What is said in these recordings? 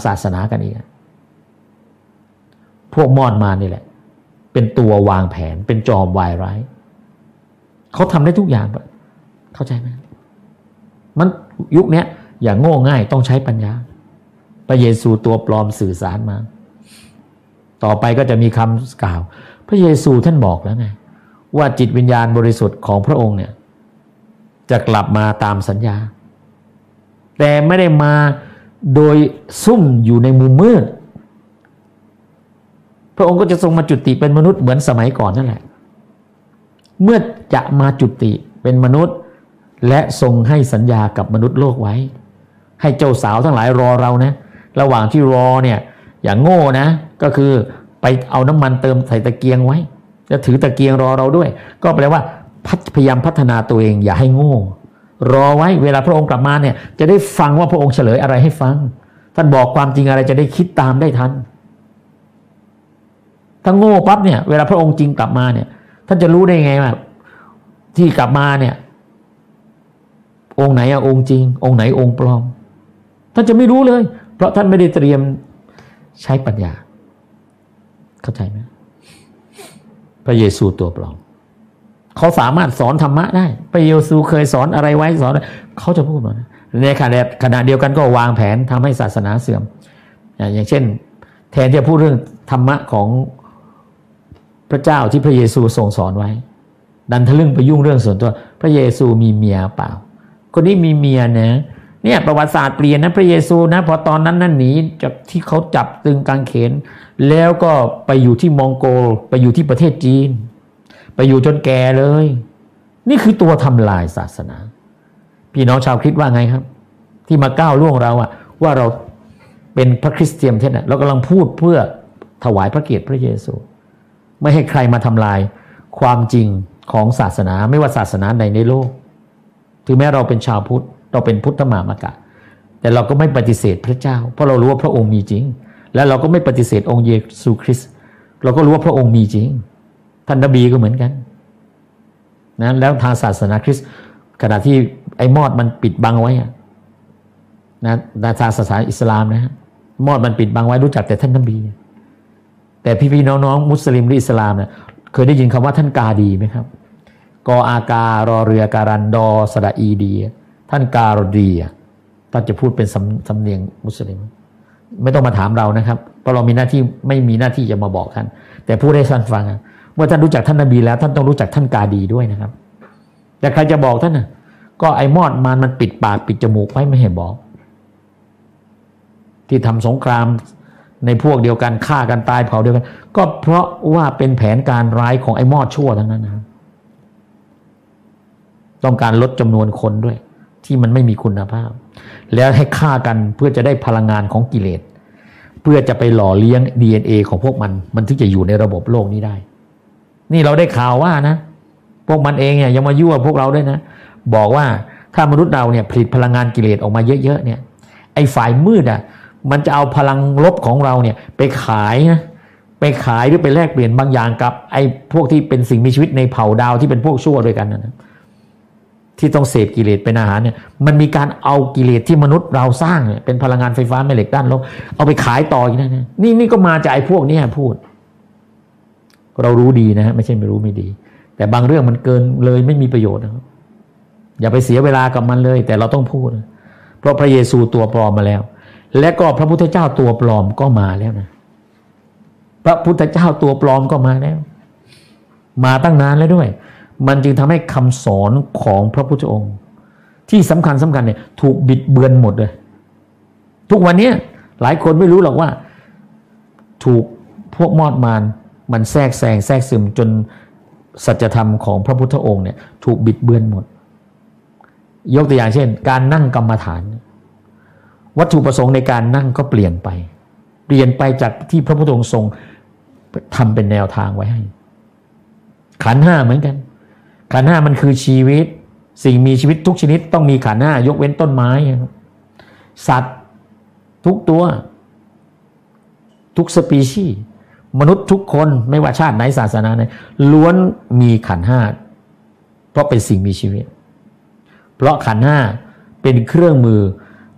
ศาสนากันอีกพวกมอดมานี่แหละเป็นตัววางแผนเป็นจอมวายร้ายเขาทำได้ทุกอย่างเข้าใจไหมมันยุคนี้อย่างโง่ง่ายต้องใช้ปัญญาพระเยซูตัวปลอมสื่อสารมาต่อไปก็จะมีคำกล่าวพระเยซูท่านบอกแล้วไงว่าจิตวิญญาณบริสุทธิ์ของพระองค์เนี่ยจะกลับมาตามสัญญาแต่ไม่ได้มาโดยซุ่มอยู่ในมุมมืดพระองค์ก็จะทรงมาจุติเป็นมนุษย์เหมือนสมัยก่อนนั่นแหละเมื่อจะมาจุติเป็นมนุษย์และทรงให้สัญญากับมนุษย์โลกไว้ให้เจ้าสาวทั้งหลายรอเรานะระหว่างที่รอเนี่ยอย่างโง่นะก็คือไปเอาน้ำมันเติมใส่ตะเกียงไว้จะถือตะเกียงรอเราด้วยก็แปลว่าพยายามพัฒนาตัวเองอย่าให้โง่รอไว้เวลาพระองค์กลับมาเนี่ยจะได้ฟังว่าพระองค์เฉลยอะไรให้ฟังท่านบอกความจริงอะไรจะได้คิดตามได้ทันถ้าโง่ปั๊บเนี่ยเวลาพระองค์จริงกลับมาเนี่ยท่านจะรู้ได้ไงว่าที่กลับมาเนี่ยองค์ไหนองค์จริงองค์ไหนองค์ปลอมท่านจะไม่รู้เลยเพราะท่านไม่ได้เตรียมใช้ปัญญาเข้าใจไหมพระเยซูตัวปลอมเขาสามารถสอนธรรมะได้พระเยซูเคยสอนอะไรไว้สอนเขาจะพูดมาในขณะเดียวกันก็วางแผนทำให้ศาสนาเสื่อมอย่างเช่นแทนที่จะพูดเรื่องธรรมะของพระเจ้าที่พระเยซูทรงสอนไว้ดันทะลึ่งไปยุ่งเรื่องส่วนตัวพระเยซูมีเมียเปล่าคนนี้มีเมียนะเนี่ยประวัติศาสตร์เปลี่ยนนะพระเยซูนะพอตอนนั้นนั่นหนีจากที่เขาจับตึงกางเขนแล้วก็ไปอยู่ที่มองโกลไปอยู่ที่ประเทศจีนไปอยู่จนแก่เลยนี่คือตัวทำลายศาสนาพี่น้องชาวคริสต์ว่าไงครับที่มาก้าวล่วงเราว่าเราเป็นพระคริสเตียนเท่านั้นเรากำลังพูดเพื่อถวายพระเกียรติพระเยซูไม่ให้ใครมาทำลายความจริงของศาสนาไม่ว่าศาสนาใดในโลกถึงแม้เราเป็นชาวพุทธเราเป็นพุทธมามกะแต่เราก็ไม่ปฏิเสธพระเจ้าเพราะเรารู้ว่าพระองค์มีจริงและเราก็ไม่ปฏิเสธองค์เยซูคริสต์เราก็รู้ว่าพระองค์มีจริงท่านนบีก็เหมือนกันนะแล้วทางศาสนาคริสต์ขณะที่ไอ้มอดมันปิดบังไว้นะทางศาสนาอิสลามนะมอดมันปิดบังไว้รู้จักแต่ท่านนบีแต่พี่ๆน้องๆมุสลิมหรืออิสลามเนี่ยเคยได้ยินคำว่าท่านกาดีไหมครับกออาการอเรือการันดอสระอีดีท่านการดีท่านจะพูดเป็นสำเนียงมุสลิมไม่ต้องมาถามเรานะครับเพราะเรามีหน้าที่ไม่มีหน้าที่จะมาบอกท่านแต่พูดให้ท่านฟังเมื่อท่านรู้จักท่านนบีแล้วท่านต้องรู้จักท่านกาดีด้วยนะครับแต่ใครจะบอกท่านก็ไอ้มอดมันปิดปากปิดจมูกไว้ไม่ให้บอกที่ทำสงครามในพวกเดียวกันฆ่ากันตายเผาเดียวกันก็เพราะว่าเป็นแผนการร้ายของไอ้มอดชั่วทั้งนั้นนะต้องการลดจำนวนคนด้วยที่มันไม่มีคุณภาพแล้วให้ฆ่ากันเพื่อจะได้พลังงานของกิเลสเพื่อจะไปหล่อเลี้ยง DNA ของพวกมันถึงจะอยู่ในระบบโลกนี้ได้นี่เราได้ข่าวว่านะพวกมันเองเนี่ยยังมายั่วพวกเราด้วยนะบอกว่าถ้ามนุษย์เราเนี่ยผลิตพลังงานกิเลสออกมาเยอะๆเนี่ยไอ้ฝ่ายมืดมันจะเอาพลังลบของเราเนี่ยไปขายนะไปขายหรือไปแลกเปลี่ยนบางอย่างกับไอ้พวกที่เป็นสิ่งมีชีวิตในเผ่าดาวที่เป็นพวกชั่วด้วยกันนะที่ต้องเสพกิเลสเป็นอาหารเนี่ยมันมีการเอากิเลสที่มนุษย์เราสร้างเนี่ยเป็นพลังงานไฟฟ้าแม่เหล็กด้านลบเอาไปขายต่ออีกนะนี่ก็มาจากไอ้พวกนี้พูดเรารู้ดีนะฮะไม่ใช่ไม่รู้ไม่ดีแต่บางเรื่องมันเกินเลยไม่มีประโยชน์นะครับอย่าไปเสียเวลากับมันเลยแต่เราต้องพูดเพราะพระเยซูตัวปลอมมาแล้วและก็พระพุทธเจ้าตัวปลอมก็มาแล้วนะพระพุทธเจ้าตัวปลอมก็มาแล้วมาตั้งนานแล้วด้วยมันจึงทำให้คำสอนของพระพุทธองค์ที่สำคัญเนี่ยถูกบิดเบือนหมดเลยทุกวันนี้หลายคนไม่รู้หรอกว่าถูกพวกมอดมันแทรกซึมจนสัจธรรมของพระพุทธองค์เนี่ยถูกบิดเบือนหมดยกตัวอย่างเช่นการนั่งกรรมฐานวัตถุประสงค์ในการนั่งก็เปลี่ยนไปจากที่พระพุทธองค์ทรงทำเป็นแนวทางไว้ให้ขันธ์ห้าเหมือนกันขันธ์ห้ามันคือชีวิตสิ่งมีชีวิตทุกชนิดต้องมีขันธ์ห้ายกเว้นต้นไม้สัตว์ทุกตัวทุกสปีชีส์มนุษย์ทุกคนไม่ว่าชาติไหนศาสนาไหนล้วนมีขันธ์ห้าเพราะเป็นสิ่งมีชีวิตเพราะขันธ์ห้าเป็นเครื่องมือ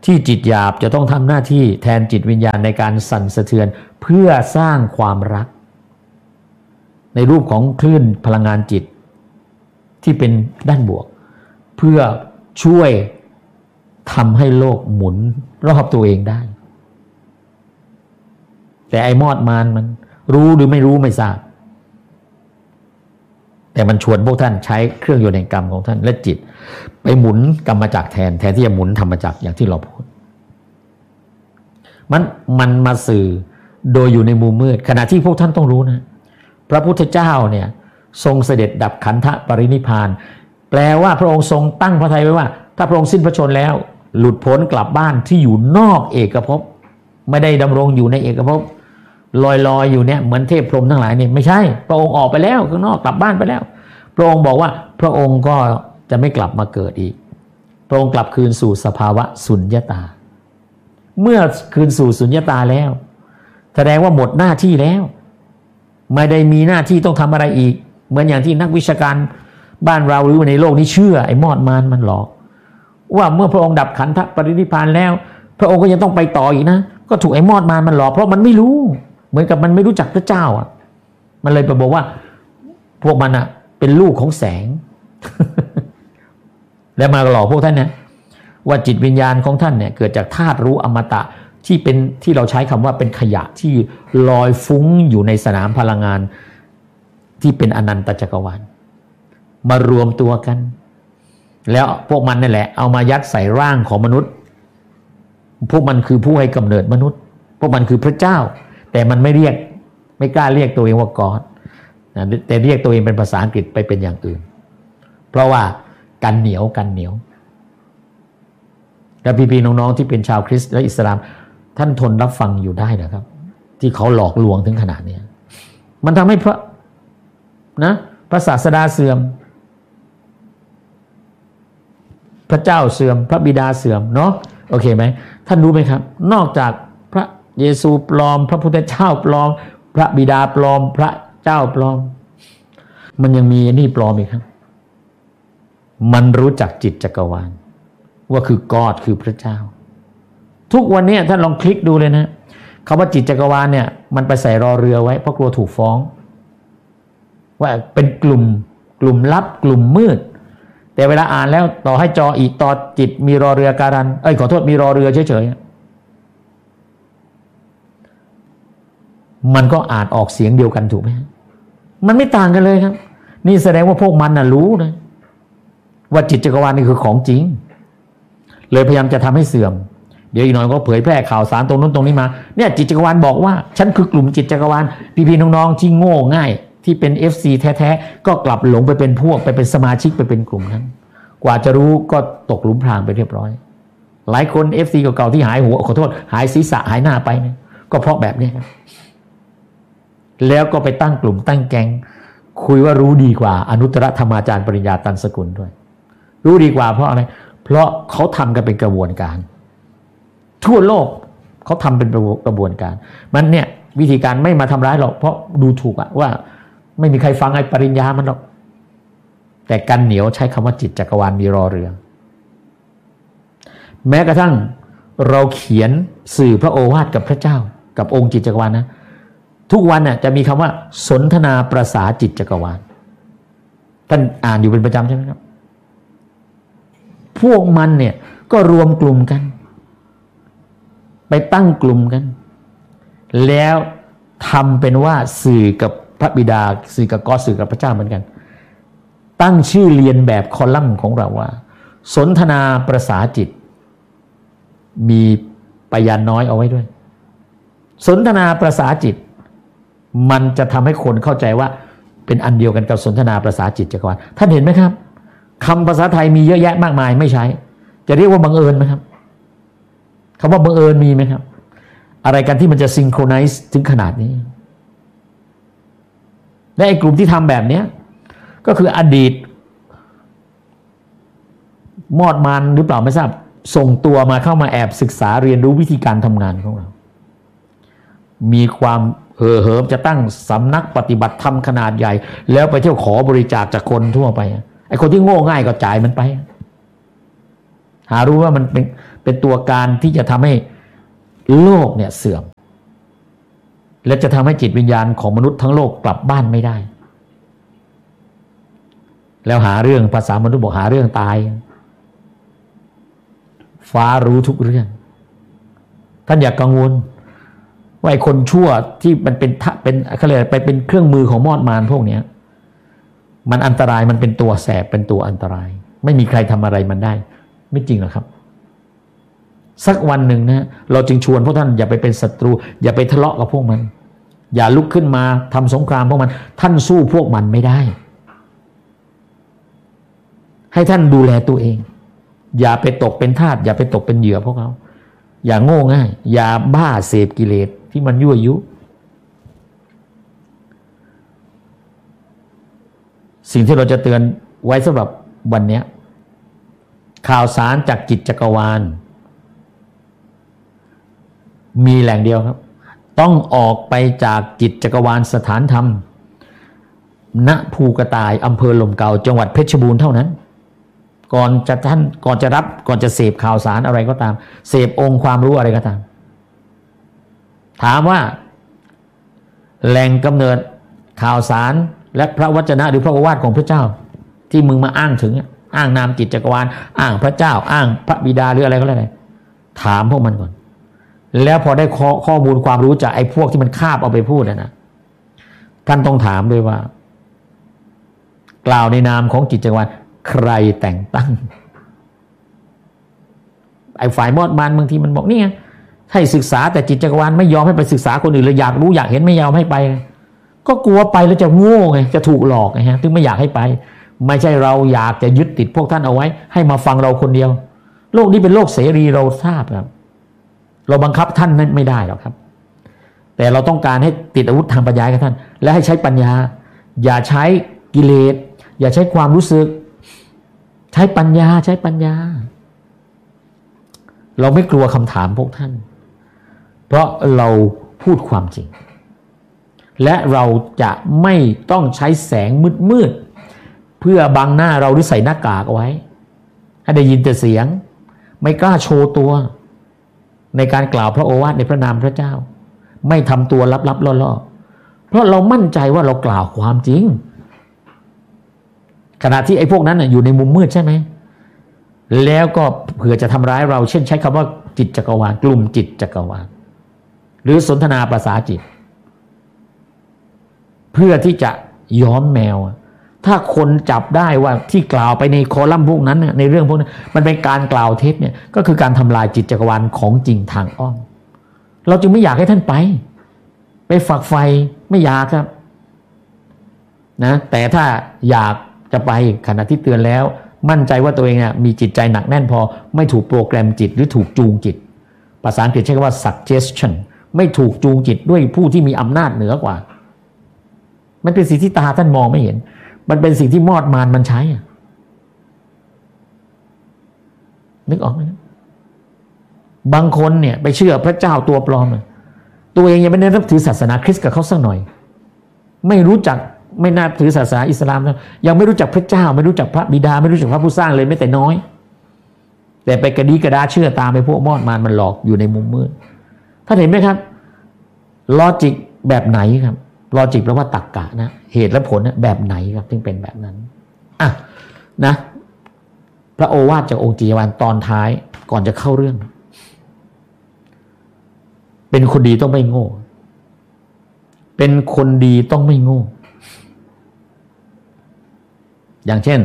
ที่จิตหยาบจะต้องทำหน้าที่แทนจิตวิญญาณในการสั่นสะเทือนเพื่อสร้างความรักในรูปของคลื่นพลังงานจิตที่เป็นด้านบวกเพื่อช่วยทำให้โลกหมุนรอบตัวเองได้แต่ไอ้มอดมารมันรู้หรือไม่รู้ไม่ทราบแต่มันชวนพวกท่านใช้เครื่องยนต์แห่งกรรมของท่านและจิตไปหมุนกรรมจักรแทนที่จะหมุนธรรมจักรอย่างที่เราพูดมันมาสื่อโดยอยู่ในมุมมืดขณะที่พวกท่านต้องรู้นะพระพุทธเจ้าเนี่ยทรงเสด็จดับขันธปรินิพพานแปลว่าพระองค์ทรงตั้งพระทัยไว้ว่าถ้าพระองค์สิ้นพระชนม์แล้วหลุดพ้นกลับบ้านที่อยู่นอกเอกภพไม่ได้ดำรงอยู่ในเอกภพลอยอยู่เนี่ยเหมือนเทพพรหมทั้งหลายเนี่ยไม่ใช่พระองค์ออกไปแล้วข้างนอกกลับบ้านไปแล้วพระองค์บอกว่าพระองค์ก็จะไม่กลับมาเกิดอีกพระองค์กลับคืนสู่สภาวะสุญญตาเมื่อคืนสู่สุญญตาแล้วแสดงว่าหมดหน้าที่แล้วไม่ได้มีหน้าที่ต้องทำอะไรอีกเหมือนอย่างที่นักวิชาการบ้านเราหรือในโลกนี้เชื่อไอ้มอดมารมันหลอกว่าเมื่อพระองค์ดับขันธปรินิพพานแล้วพระองค์ก็ยังต้องไปต่ออีกนะก็ถูกไอ้มอดมารมันหลอกเพราะมันไม่รู้เหมือนกับมันไม่รู้จักพระเจ้าอ่ะมันเลยไปบอกว่าพวกมันอ่ะเป็นลูกของแสง แล้วมาหลอกพวกท่านนะว่าจิตวิญญาณของท่านเนี่ยเกิดจากธาตุรู้อมตะที่เราใช้คำว่าเป็นขยะที่ลอยฟุ้งอยู่ในสนามพลังงานที่เป็นอนันตจักรวาลมารวมตัวกันแล้วพวกมันนั่นแหละเอามายัดใส่ร่างของมนุษย์พวกมันคือผู้ให้กำเนิดมนุษย์พวกมันคือพระเจ้าแต่มันไม่กล้าเรียกตัวเองว่ากอดนะแต่เรียกตัวเองเป็นภาษาอังกฤษไปเป็นอย่างอื่นเพราะว่ากันเหนียวแล้วพี่ๆน้องๆที่เป็นชาวคริสต์และอิสลามท่านทนรับฟังอยู่ได้นะครับที่เขาหลอกลวงถึงขนาดนี้มันทำให้พระศาสดาเสื่อมพระเจ้าเสื่อมพระบิดาเสื่อมเนาะโอเคไหมท่านรู้ไหมครับนอกจากพระเยซูปลอมพระพุทธเจ้าปลอมพระบิดาปลอมพระเจ้าปลอมมันยังมีนี่ปลอมอีกครับมันรู้จักจิตจักรวาลว่าคือกอดคือพระเจ้าทุกวันนี้ท่านลองคลิกดูเลยนะคำว่าจิตจักรวาลเนี่ยมันไปใส่รอเรือไว้เพราะกลัวถูกฟ้องว่าเป็นกลุ่มลับกลุ่มมืดแต่เวลาอ่านแล้วต่อให้จออีต่อจิตมีรอเรือการันขอโทษมีรอเรือเฉยๆมันก็อ่านออกเสียงเดียวกันถูกไหมมันไม่ต่างกันเลยครับนี่แสดงว่าพวกมันน่ะรู้นะว่าจิตจักรวาลนี่คือของจริงเลยพยายามจะทำให้เสื่อมเดี๋ยวอีกหน่อยก็เผยแพร่ข่าวสารตรงนู้นตรงนี้มาเนี่ยจิตจักรวาลบอกว่าฉันคือกลุ่มจิตจักรวาลพี่ๆน้องๆที่โง่ง่ายที่เป็น FC แท้ๆก็กลับหลงไปเป็นพวกไปเป็นสมาชิกไปเป็นกลุ่มนั้นกว่าจะรู้ก็ตกหลุมพรางไปเรียบร้อยหลายคน FC เก่าๆที่หายหัวขอโทษหายศีรษะหายหน้าไปเนี่ยก็เพราะแบบนี้ครับแล้วก็ไปตั้งกลุ่มตั้งแก๊งคุยว่ารู้ดีกว่าอนุตตรธรรมาจารย์ปริญญาตันสกุลด้วยรู้ดีกว่าเพราะอะไรเพราะเขาทำกันเป็นกระบวนการทั่วโลกเขาทำเป็นกระบวนการมันเนี่ยวิธีการไม่มาทำร้ายหรอกเพราะดูถูกอะว่าไม่มีใครฟังไอ้ปริญญามันหรอกแต่กันเหนียวใช้คำว่าจิตจักรวาลมีรอเรือแม้กระทั่งเราเขียนสื่อพระโอวาทกับพระเจ้ากับองค์จิตจักรวาลนะทุกวันน่ะจะมีคำว่าสนทนาประสาจิตจักรวาลท่านอ่านอยู่เป็นประจำใช่ไหมครับพวกมันเนี่ยก็รวมกลุ่มกันไปตั้งกลุ่มกันแล้วทำเป็นว่าสื่อกับพระบิดาสื่อกับกอดสื่อกับพระเจ้าเหมือนกันตั้งชื่อเรียนแบบคอลัมน์ของเราว่าสนทนาประสาจิตมีพยานน้อยเอาไว้ด้วยสนทนาประสาจิตมันจะทำให้คนเข้าใจว่าเป็นอันเดียวกันกับสนทนาประสาจิตจักรวาลท่านเห็นไหมครับคำภาษาไทยมีเยอะแยะมากมายไม่ใช้จะเรียกว่าบังเอิญไหมครับคำว่าบังเอิญมีไหมครับอะไรกันที่มันจะซิงโครไนซ์ถึงขนาดนี้และไอ้กลุ่มที่ทำแบบนี้ก็คืออดีตมอดมารหรือเปล่าไม่ทราบส่งตัวมาเข้ามาแอบศึกษาเรียนรู้วิธีการทำงานของเรามีความเหิมจะตั้งสำนักปฏิบัติธรรมขนาดใหญ่แล้วไปเที่ยวขอบริจาคจากคนทั่วไปไอ้คนที่โง่ง่ายก็จ่ายมันไปหารู้ว่ามันเป็นตัวการที่จะทำให้โลกเนี่ยเสื่อมและจะทำให้จิตวิญญาณของมนุษย์ทั้งโลกกลับบ้านไม่ได้แล้วหาเรื่องภาษามนุษย์บอกหาเรื่องตายฟ้ารู้ทุกเรื่องท่านอย่ากังวลว่าไอ้คนชั่วที่มันเป็นเขาเรียกไปเป็นเครื่องมือของมอดมารพวกเนี้ยมันอันตรายมันเป็นตัวแสบเป็นตัวอันตรายไม่มีใครทำอะไรมันได้ไม่จริงหรอกครับสักวันหนึ่งนะเราจึงชวนพวกท่านอย่าไปเป็นศัตรูอย่าไปทะเลาะกับพวกมันอย่าลุกขึ้นมาทำสงครามพวกมันท่านสู้พวกมันไม่ได้ให้ท่านดูแลตัวเองอย่าไปตกเป็นทาสอย่าไปตกเป็นเหยื่อพวกเขาอย่าโง่ง่ายอย่าบ้าเสพกิเลสที่มันยั่วยุสิ่งที่เราจะเตือนไว้สำหรับวันนี้ข่าวสารจากจิตจักรวาลมีแหล่งเดียวครับต้องออกไปจากจิตจักรวาลสถานธรรมณภูกระต่ายอำเภอลมเก่าจังหวัดเพชรบูรณ์เท่านั้นก่อนจะเสพข่าวสารอะไรก็ตามเสพองค์ความรู้อะไรก็ตามถามว่าแหล่งกำเนิดข่าวสารและพระวจนะหรือพระโอวาทของพระเจ้าที่มึงมาอ้างถึงอ้างนามจิตจักรวาลอ้างพระเจ้าอ้างพระบิดาหรืออะไรก็แล้วแต่ถามพวกมันก่อนแล้วพอได้ข้อมูลความรู้จากไอ้พวกที่มันคาบเอาไปพูดนะท่านต้องถามด้วยว่ากล่าวในนามของจิตจักรวาลใครแต่งตั้งไอ้ฝ่ายมอดมารบางทีมันบอกนี่ไงให้ศึกษาแต่จิตจักรวาลไม่ยอมให้ไปศึกษาคนอื่นเลยอยากรู้อยากเห็นไม่ยอมให้ไปก็กลัวไปแล้วจะโง่ไงจะถูกหลอกไงฮะถึงไม่อยากให้ไปไม่ใช่เราอยากจะยึดติดพวกท่านเอาไว้ให้มาฟังเราคนเดียวโลกนี้เป็นโลกเสรีเราทราบครับเราบังคับท่านนั้นไม่ได้หรอกครับแต่เราต้องการให้ติดอาวุธทางปัญญากับท่านและให้ใช้ปัญญาอย่าใช้กิเลสอย่าใช้ความรู้สึกใช้ปัญญาเราไม่กลัวคำถามพวกท่านเพราะเราพูดความจริงและเราจะไม่ต้องใช้แสงมืดเพื่อบังหน้าเราหรือใส่หน้ากากเอาไว้ให้ได้ยินแต่เสียงไม่กล้าโชว์ตัวในการกล่าวพระโอวาทในพระนามพระเจ้าไม่ทำตัวลับๆล่อๆเพราะเรามั่นใจว่าเรากล่าวความจริงขณะที่ไอ้พวกนั้นอยู่ในมุมมืดใช่ไหมแล้วก็เผื่อจะทำร้ายเราเช่นใช้คำว่าจิตจักรวาลกลุ่มจิตจักรวาลหรือสนทนาภาษาจิตเพื่อที่จะย้อมแมวถ้าคนจับได้ว่าที่กล่าวไปในคอลัมน์พวกนั้นในเรื่องพวกนั้นมันเป็นการกล่าวเท็จเนี่ยก็คือการทำลายจิตจักรวาลของจริงทางอ้อมเราจึงไม่อยากให้ท่านไปฝักใฝ่ไม่อยากครับนะแต่ถ้าอยากจะไปขณะที่เตือนแล้วมั่นใจว่าตัวเองมีจิตใจหนักแน่นพอไม่ถูกโปรแกรมจิตหรือถูกจูงจิตภาษาอังกฤษใช้คำว่า suggestion ไม่ถูกจูงจิตด้วยผู้ที่มีอำนาจเหนือกว่ามันเป็นสิ่งที่ตาท่านมองไม่เห็นมันเป็นสิ่งที่มอดมารมันใช้นึกออกไหมบางคนเนี่ยไปเชื่อพระเจ้าตัวปลอมตัวเองยังไม่ได้นับถือศาสนาคริสต์กับเขาสักหน่อยไม่รู้จักไม่นับถือศาสนาอิสลามยังไม่รู้จักพระเจ้าไม่รู้จักพระบิดาไม่รู้จักพระผู้สร้างเลยแม้แต่น้อยแต่ไปกระดีกระดาเชื่อตามไปพวกมอดมารมันหลอกอยู่ในมุมมืดท่านเห็นไหมครับลอจิกแบบไหนครับลอจิกแปลว่าตรรกะนะเหตุและผลแบบไหนครับถึงเป็นแบบนั้นนะพระโอวาทจากองค์จิตจักรวาลตอนท้ายก่อนจะเข้าเรื่องเป็นคนดีต้องไม่โง่เป็นคนดีต้องไม่โง่อย่างเช่น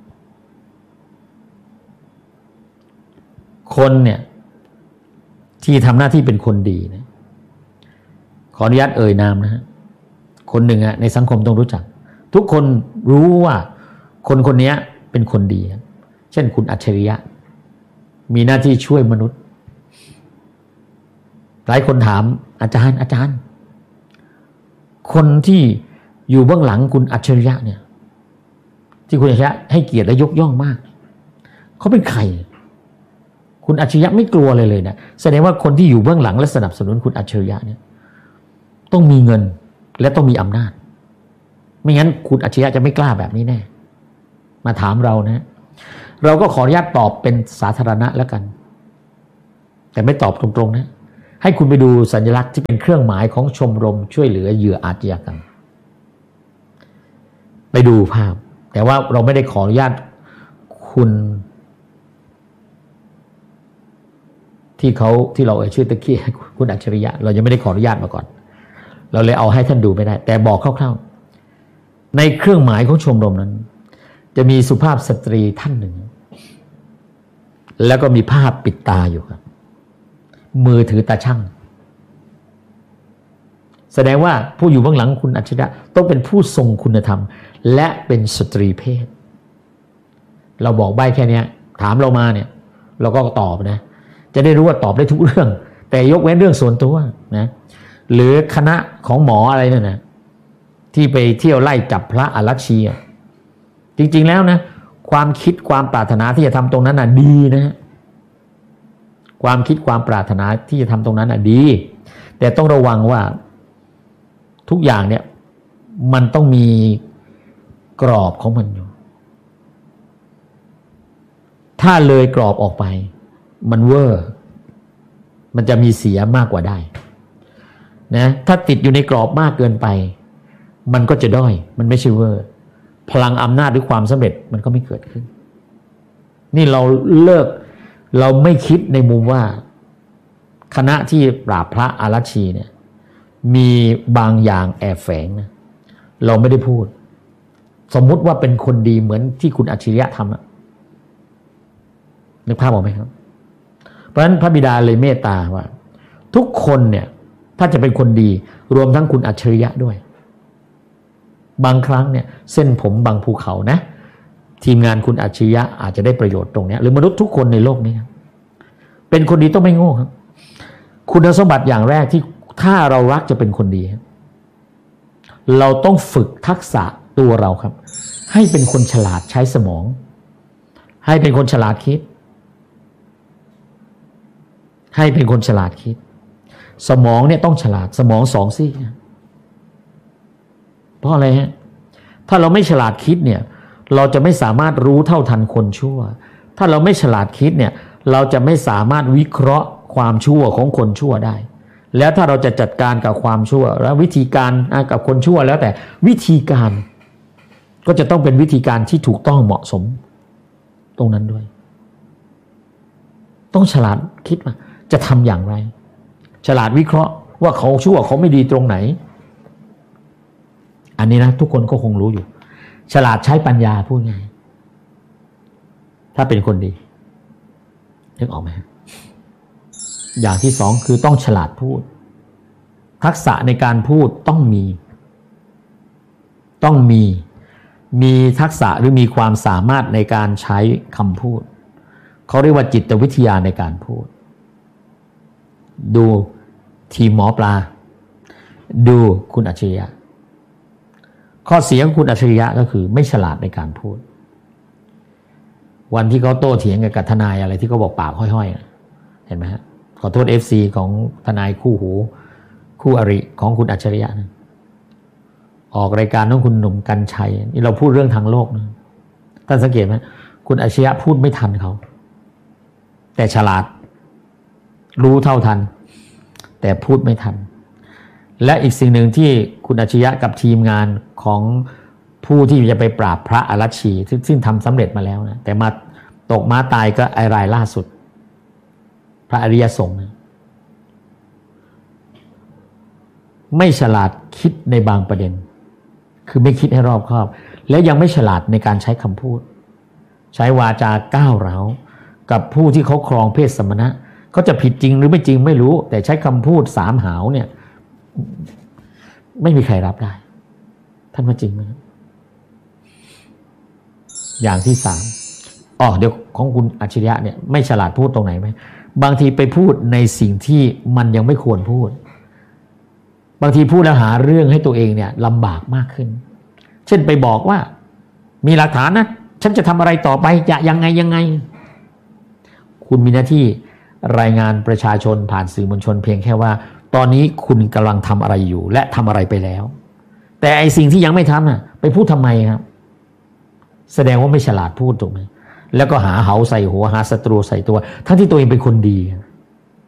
คนเนี่ยที่ทำหน้าที่เป็นคนดีนะขออนุญาตเอ่ยนามนะฮะคนหนึ่งในสังคมต้องรู้จักทุกคนรู้ว่าคนคนนี้เป็นคนดีเช่นคุณอัจฉริยะมีหน้าที่ช่วยมนุษย์หลายคนถามอาจารย์คนที่อยู่เบื้องหลังคุณอัจฉริยะเนี่ยที่คุณอัจฉริยะให้เกียรติและยกย่องมากเขาเป็นใครคุณอัจฉริยะไม่กลัวเลยนะแสดงว่าคนที่อยู่เบื้องหลังและสนับสนุนคุณอัจฉริยะเนี่ยต้องมีเงินและต้องมีอำนาจไม่งั้นคุณอัจฉริยะจะไม่กล้าแบบนี้แน่มาถามเรานะเราก็ขออนุญาตตอบเป็นสาธารณะแล้วกันแต่ไม่ตอบตรงๆนะให้คุณไปดูสัญลักษณ์ที่เป็นเครื่องหมายของชมรมช่วยเหลือเหยื่ออาชญากรรมไปดูภาพแต่ว่าเราไม่ได้ขออนุญาตคุณที่เราชื่อตะกี้คุณอัจฉริยะเรายังไม่ได้ขออนุญาตมาก่อนเราเลยเอาให้ท่านดูไม่ได้แต่บอกคร่าวๆในเครื่องหมายของชมรมนั้นจะมีสุภาพสตรีท่านหนึ่งแล้วก็มีผ้าปิดตาอยู่ครับมือถือตาช่างแสดงว่าผู้อยู่เบื้องหลังคุณอัจฉริยะต้องเป็นผู้ทรงคุณธรรมและเป็นสตรีเพศเราบอกใบ้แค่นี้ถามเรามาเนี่ยเราก็ตอบนะจะได้รู้ว่าตอบได้ทุกเรื่องแต่ยกเว้นเรื่องส่วนตัวนะหรือคณะของหมออะไรนั่นนะที่ไปเที่ยวไล่จับพระอรัชชีจริงๆแล้วนะความคิดความปรารถนาที่จะทำตรงนั้นน่ะดีนะความคิดความปรารถนาที่จะทำตรงนั้นน่ะดีแต่ต้องระวังว่าทุกอย่างเนี่ยมันต้องมีกรอบของมันอยู่ถ้าเลยกรอบออกไปมันเวอร์มันจะมีเสียมากกว่าได้นะถ้าติดอยู่ในกรอบมากเกินไปมันก็จะด้อยมันไม่ใช่เวอร์พลังอำนาจหรือความสำเร็จมันก็ไม่เกิดขึ้นนี่เราไม่คิดในมุมว่าคณะที่ปราบพระอรัชชีเนี่ยมีบางอย่างแอบแฝงนะเราไม่ได้พูดสมมุติว่าเป็นคนดีเหมือนที่คุณอัจฉริยะทำนะนึกภาพออกไหมครับเพราะฉะนั้นพระบิดาเลยเมตตาว่าทุกคนเนี่ยถ้าจะเป็นคนดีรวมทั้งคุณอัจฉริยะด้วยบางครั้งเนี่ยเส้นผมบางภูเขานะทีมงานคุณอัจฉริยะอาจจะได้ประโยชน์ตรงนี้หรือมนุษย์ทุกคนในโลกนี้ครับเป็นคนดีต้องไม่โง่ครับคุณสมบัติอย่างแรกที่ถ้าเรารักจะเป็นคนดีเราต้องฝึกทักษะตัวเราครับให้เป็นคนฉลาดใช้สมองให้เป็นคนฉลาดคิดให้เป็นคนฉลาดคิดสมองเนี่ยต้องฉลาดสมอง2 ซี่เพราะอะไรฮะถ้าเราไม่ฉลาดคิดเนี่ยเราจะไม่สามารถรู้เท่าทันคนชั่วถ้าเราไม่ฉลาดคิดเนี่ยเราจะไม่สามารถวิเคราะห์ความชั่วของคนชั่วได้แล้วถ้าเราจะจัดการกับความชั่วแล้ววิธีการกับคนชั่วแล้วแต่วิธีการก็จะต้องเป็นวิธีการที่ถูกต้องเหมาะสมตรงนั้นด้วยต้องฉลาดคิดว่าจะทำอย่างไรฉลาดวิเคราะห์ว่าเขาชั่วเขาไม่ดีตรงไหนอันนี้นะทุกคนก็คงรู้อยู่ฉลาดใช้ปัญญาพูดง่ายถ้าเป็นคนดีนึกออกไหมอย่างที่2คือต้องฉลาดพูดทักษะในการพูดต้องมีทักษะหรือมีความสามารถในการใช้คำพูดเขาเรียกว่าจิตวิทยาในการพูดดูทีมหมอปลาดูคุณอัจฉริยะข้อเสียของคุณอัจฉริยะก็คือไม่ฉลาดในการพูดวันที่เขาโต้เถียงกับทนายอะไรที่เขาบอกปากห้อยๆเห็นไหมฮะขอโทษ FC ของทนายคู่หูคู่อริของคุณอัจฉริยะนะออกรายการของคุณหนุ่มกรรชัยนี่เราพูดเรื่องทางโลกนะท่านสังเกตไหมคุณอัจฉริยะพูดไม่ทันเขาแต่ฉลาดรู้เท่าทันแต่พูดไม่ทันและอีกสิ่งหนึ่งที่คุณอัจฉริยะกับทีมงานของผู้ที่จะไปปราบพระอรัชชีซึ่งทำสำเร็จมาแล้วนะแต่มาตกม้าตายก็ไอรายล่าสุดพระอริยสงฆ์ไม่ฉลาดคิดในบางประเด็นคือไม่คิดให้รอบคอบแล้วยังไม่ฉลาดในการใช้คำพูดใช้วาจาก้าวร้าวกับผู้ที่เขาครองเพศสมณะเขาจะผิดจริงหรือไม่จริงไม่รู้แต่ใช้คำพูด3 หาวเนี่ยไม่มีใครรับได้ท่านว่าจริงไหมอย่างที่3เดี๋ยวของคุณอัจฉริยะเนี่ยไม่ฉลาดพูดตรงไหนไหมบางทีไปพูดในสิ่งที่มันยังไม่ควรพูดบางทีพูดแล้วหาเรื่องให้ตัวเองเนี่ยลำบากมากขึ้นเช่นไปบอกว่ามีหลักฐานนะฉันจะทำอะไรต่อไปจะยังไงคุณมีหน้าที่รายงานประชาชนผ่านสื่อมวลชนเพียงแค่ว่าตอนนี้คุณกำลังทำอะไรอยู่และทำอะไรไปแล้วแต่ไอสิ่งที่ยังไม่ทำน่ะไปพูดทำไมครับแสดงว่าไม่ฉลาดพูดถูกไหมแล้วก็หาเหาใส่หัวหาศัตรูใส่ตัวทั้งที่ตัวเองเป็นคนดี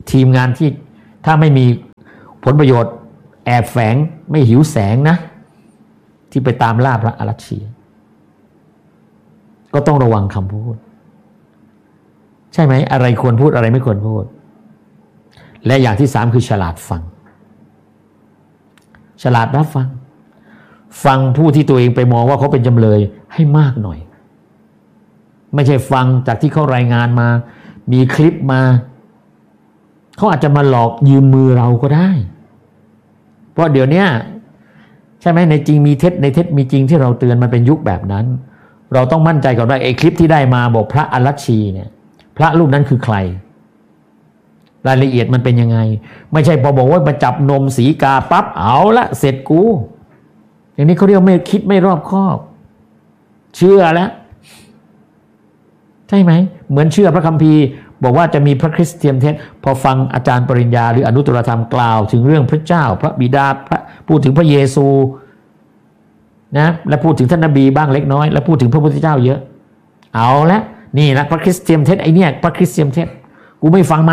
ทีมงานที่ถ้าไม่มีผลประโยชน์แอบแฝงไม่หิวแสงนะที่ไปตามล่าพระอรัชชีก็ต้องระวังคำพูดใช่ไหมอะไรควรพูดอะไรไม่ควรพูดและอย่างที่3คือฉลาดฟังฉลาดรับฟังผู้ที่ตัวเองไปมองว่าเขาเป็นจำเลยให้มากหน่อยไม่ใช่ฟังจากที่เขารายงานมามีคลิปมาเขาอาจจะมาหลอกยืมมือเราก็ได้เพราะเดี๋ยวนี้ใช่ไหมในจริงมีเท็จในเท็จมีจริงที่เราเตือนมันเป็นยุคแบบนั้นเราต้องมั่นใจก่อนว่าไอ้คลิปที่ได้มาบอกพระอรัชชีเนี่ยพระรูปนั้นคือใครรายละเอียดมันเป็นยังไงไม่ใช่พอบอกว่ามาจับนมสีกาปั๊บเอาละเสร็จกูอย่างนี้เขาเรียกไม่คิดไม่รอบคอบเชื่อแล้วใช่ไหมเหมือนเชื่อพระคัมภีร์บอกว่าจะมีพระคริสต์เทียมเท็จพอฟังอาจารย์ปริญญาหรืออนุตตรธรรมกล่าวถึงเรื่องพระเจ้าพระบิดาพูดถึงพระเยซูนะและพูดถึงท่านนบีบ้างเล็กน้อยและพูดถึงพระพุทธเจ้าเยอะเอาละนี่นะพระคริสต์เทียมเท็จไอเนี่ยพระคริสต์เทียมเท็จกูไม่ฟัง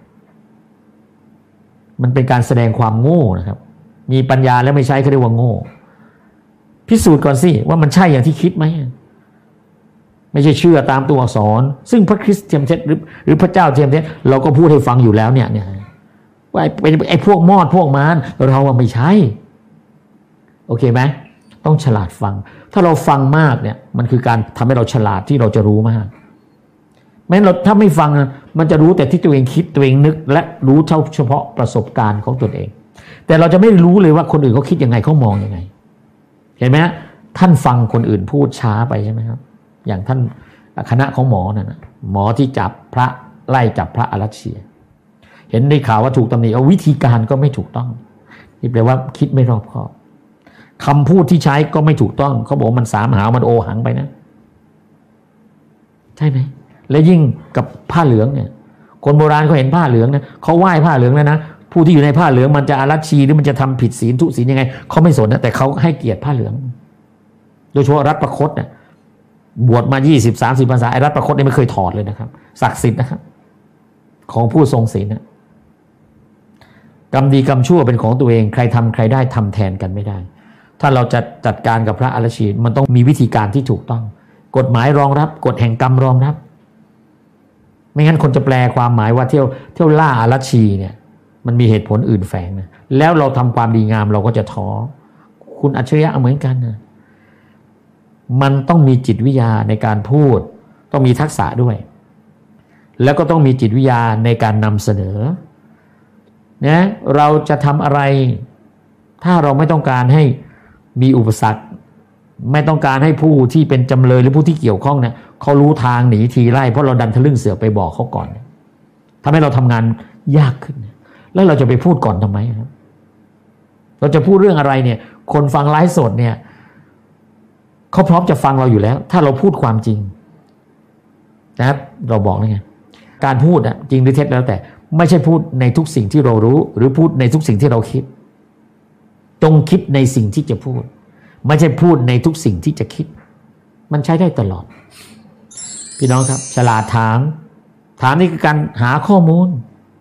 มันเป็นการแสดงความโง่นะครับมีปัญญาแล้วไม่ใช้เขาเรียกว่าโง่พิสูจน์ก่อนสิว่ามันใช่อย่างที่คิดไหมไม่ใช่เชื่อตามตัวอักษรซึ่งพระคริสต์เทียมเท็จหรือพระเจ้าเทียมเท็จเราก็พูดให้ฟังอยู่แล้วเนี่ยว่าไอ้พวกมอดพวกมารเราไม่ใช่โอเคไหมต้องฉลาดฟังถ้าเราฟังมากเนี่ยมันคือการทำให้เราฉลาดที่เราจะรู้มากแม้เราถ้าไม่ฟังมันจะรู้แต่ที่ตัวเองคิดตัวเองนึกและรู้เฉพาะประสบการณ์ของตัวเองแต่เราจะไม่รู้เลยว่าคนอื่นเขาคิดยังไงเขามองยังไงเห็นไหมท่านฟังคนอื่นพูดช้าไปใช่ไหมครับอย่างท่านคณะของหมอนั่นนะหมอที่จับพระไล่จับพระอรัชชีเห็นได้ข่าวว่าถูกตำหนิเอาวิธีการก็ไม่ถูกต้องนี่แปลว่าคิดไม่รอบคอบคำพูดที่ใช้ก็ไม่ถูกต้องเขาบอกมันสามหาวมันโอหังไปนะใช่ไหมและยิ่งกับผ้าเหลืองเนี่ยคนโบราณเขาเห็นผ้าเหลืองนะเขาไหว้ผ้าเหลืองแล้วนะผู้ที่อยู่ในผ้าเหลืองมันจะอารัชชีหรือมันจะทำผิดศีลทุศีลยังไงเขาไม่สนนะแต่เขาให้เกียรติผ้าเหลืองโดยเฉพาะรัฐประคตเนี่ยบวชมา20-30 พรรษาไอ้รัฐประคตนี่ไม่เคยถอดเลยนะครับศักดิ์สิทธิ์นะครับของผู้ทรงศีลนะกรรมดีกรรมชั่วเป็นของตัวเองใครทำใครได้ทำแทนกันไม่ได้ถ้าเราจะจัดการกับพระอรัชชีมันต้องมีวิธีการที่ถูกต้องกฎหมายรองรับกฎแห่งกรรมรองรับไม่งั้นคนจะแปลความหมายว่าเที่ยวล่าอรัชชีเนี่ยมันมีเหตุผลอื่นแฝงนะแล้วเราทำความดีงามเราก็จะท้อคุณอัจฉริยะเหมือนกันนะมันต้องมีจิตวิทยาในการพูดต้องมีทักษะด้วยแล้วก็ต้องมีจิตวิทยาในการนำเสนอนะเราจะทำอะไรถ้าเราไม่ต้องการให้มีอุปสรรคไม่ต้องการให้ผู้ที่เป็นจำเลยหรือผู้ที่เกี่ยวข้องเนี่ยเขารู้ทางหนีทีไล่เพราะเราดันทะลึ่งเสือไปบอกเขาก่อนทำให้เราทำงานยากขึ้นแล้วเราจะไปพูดก่อนทำไมครับเราจะพูดเรื่องอะไรเนี่ยคนฟังไลฟ์สดเนี่ยเขาพร้อมจะฟังเราอยู่แล้วถ้าเราพูดความจริงนะครับเราบอกแล้วไงการพูดอะจริงหรือเท็จแล้วแต่ไม่ใช่พูดในทุกสิ่งที่เรารู้หรือพูดในทุกสิ่งที่เราคิดจงคิดในสิ่งที่จะพูดไม่ใช่พูดในทุกสิ่งที่จะคิดมันใช้ได้ตลอดพี่น้องครับฉลาดถามนี่คือการหาข้อมูล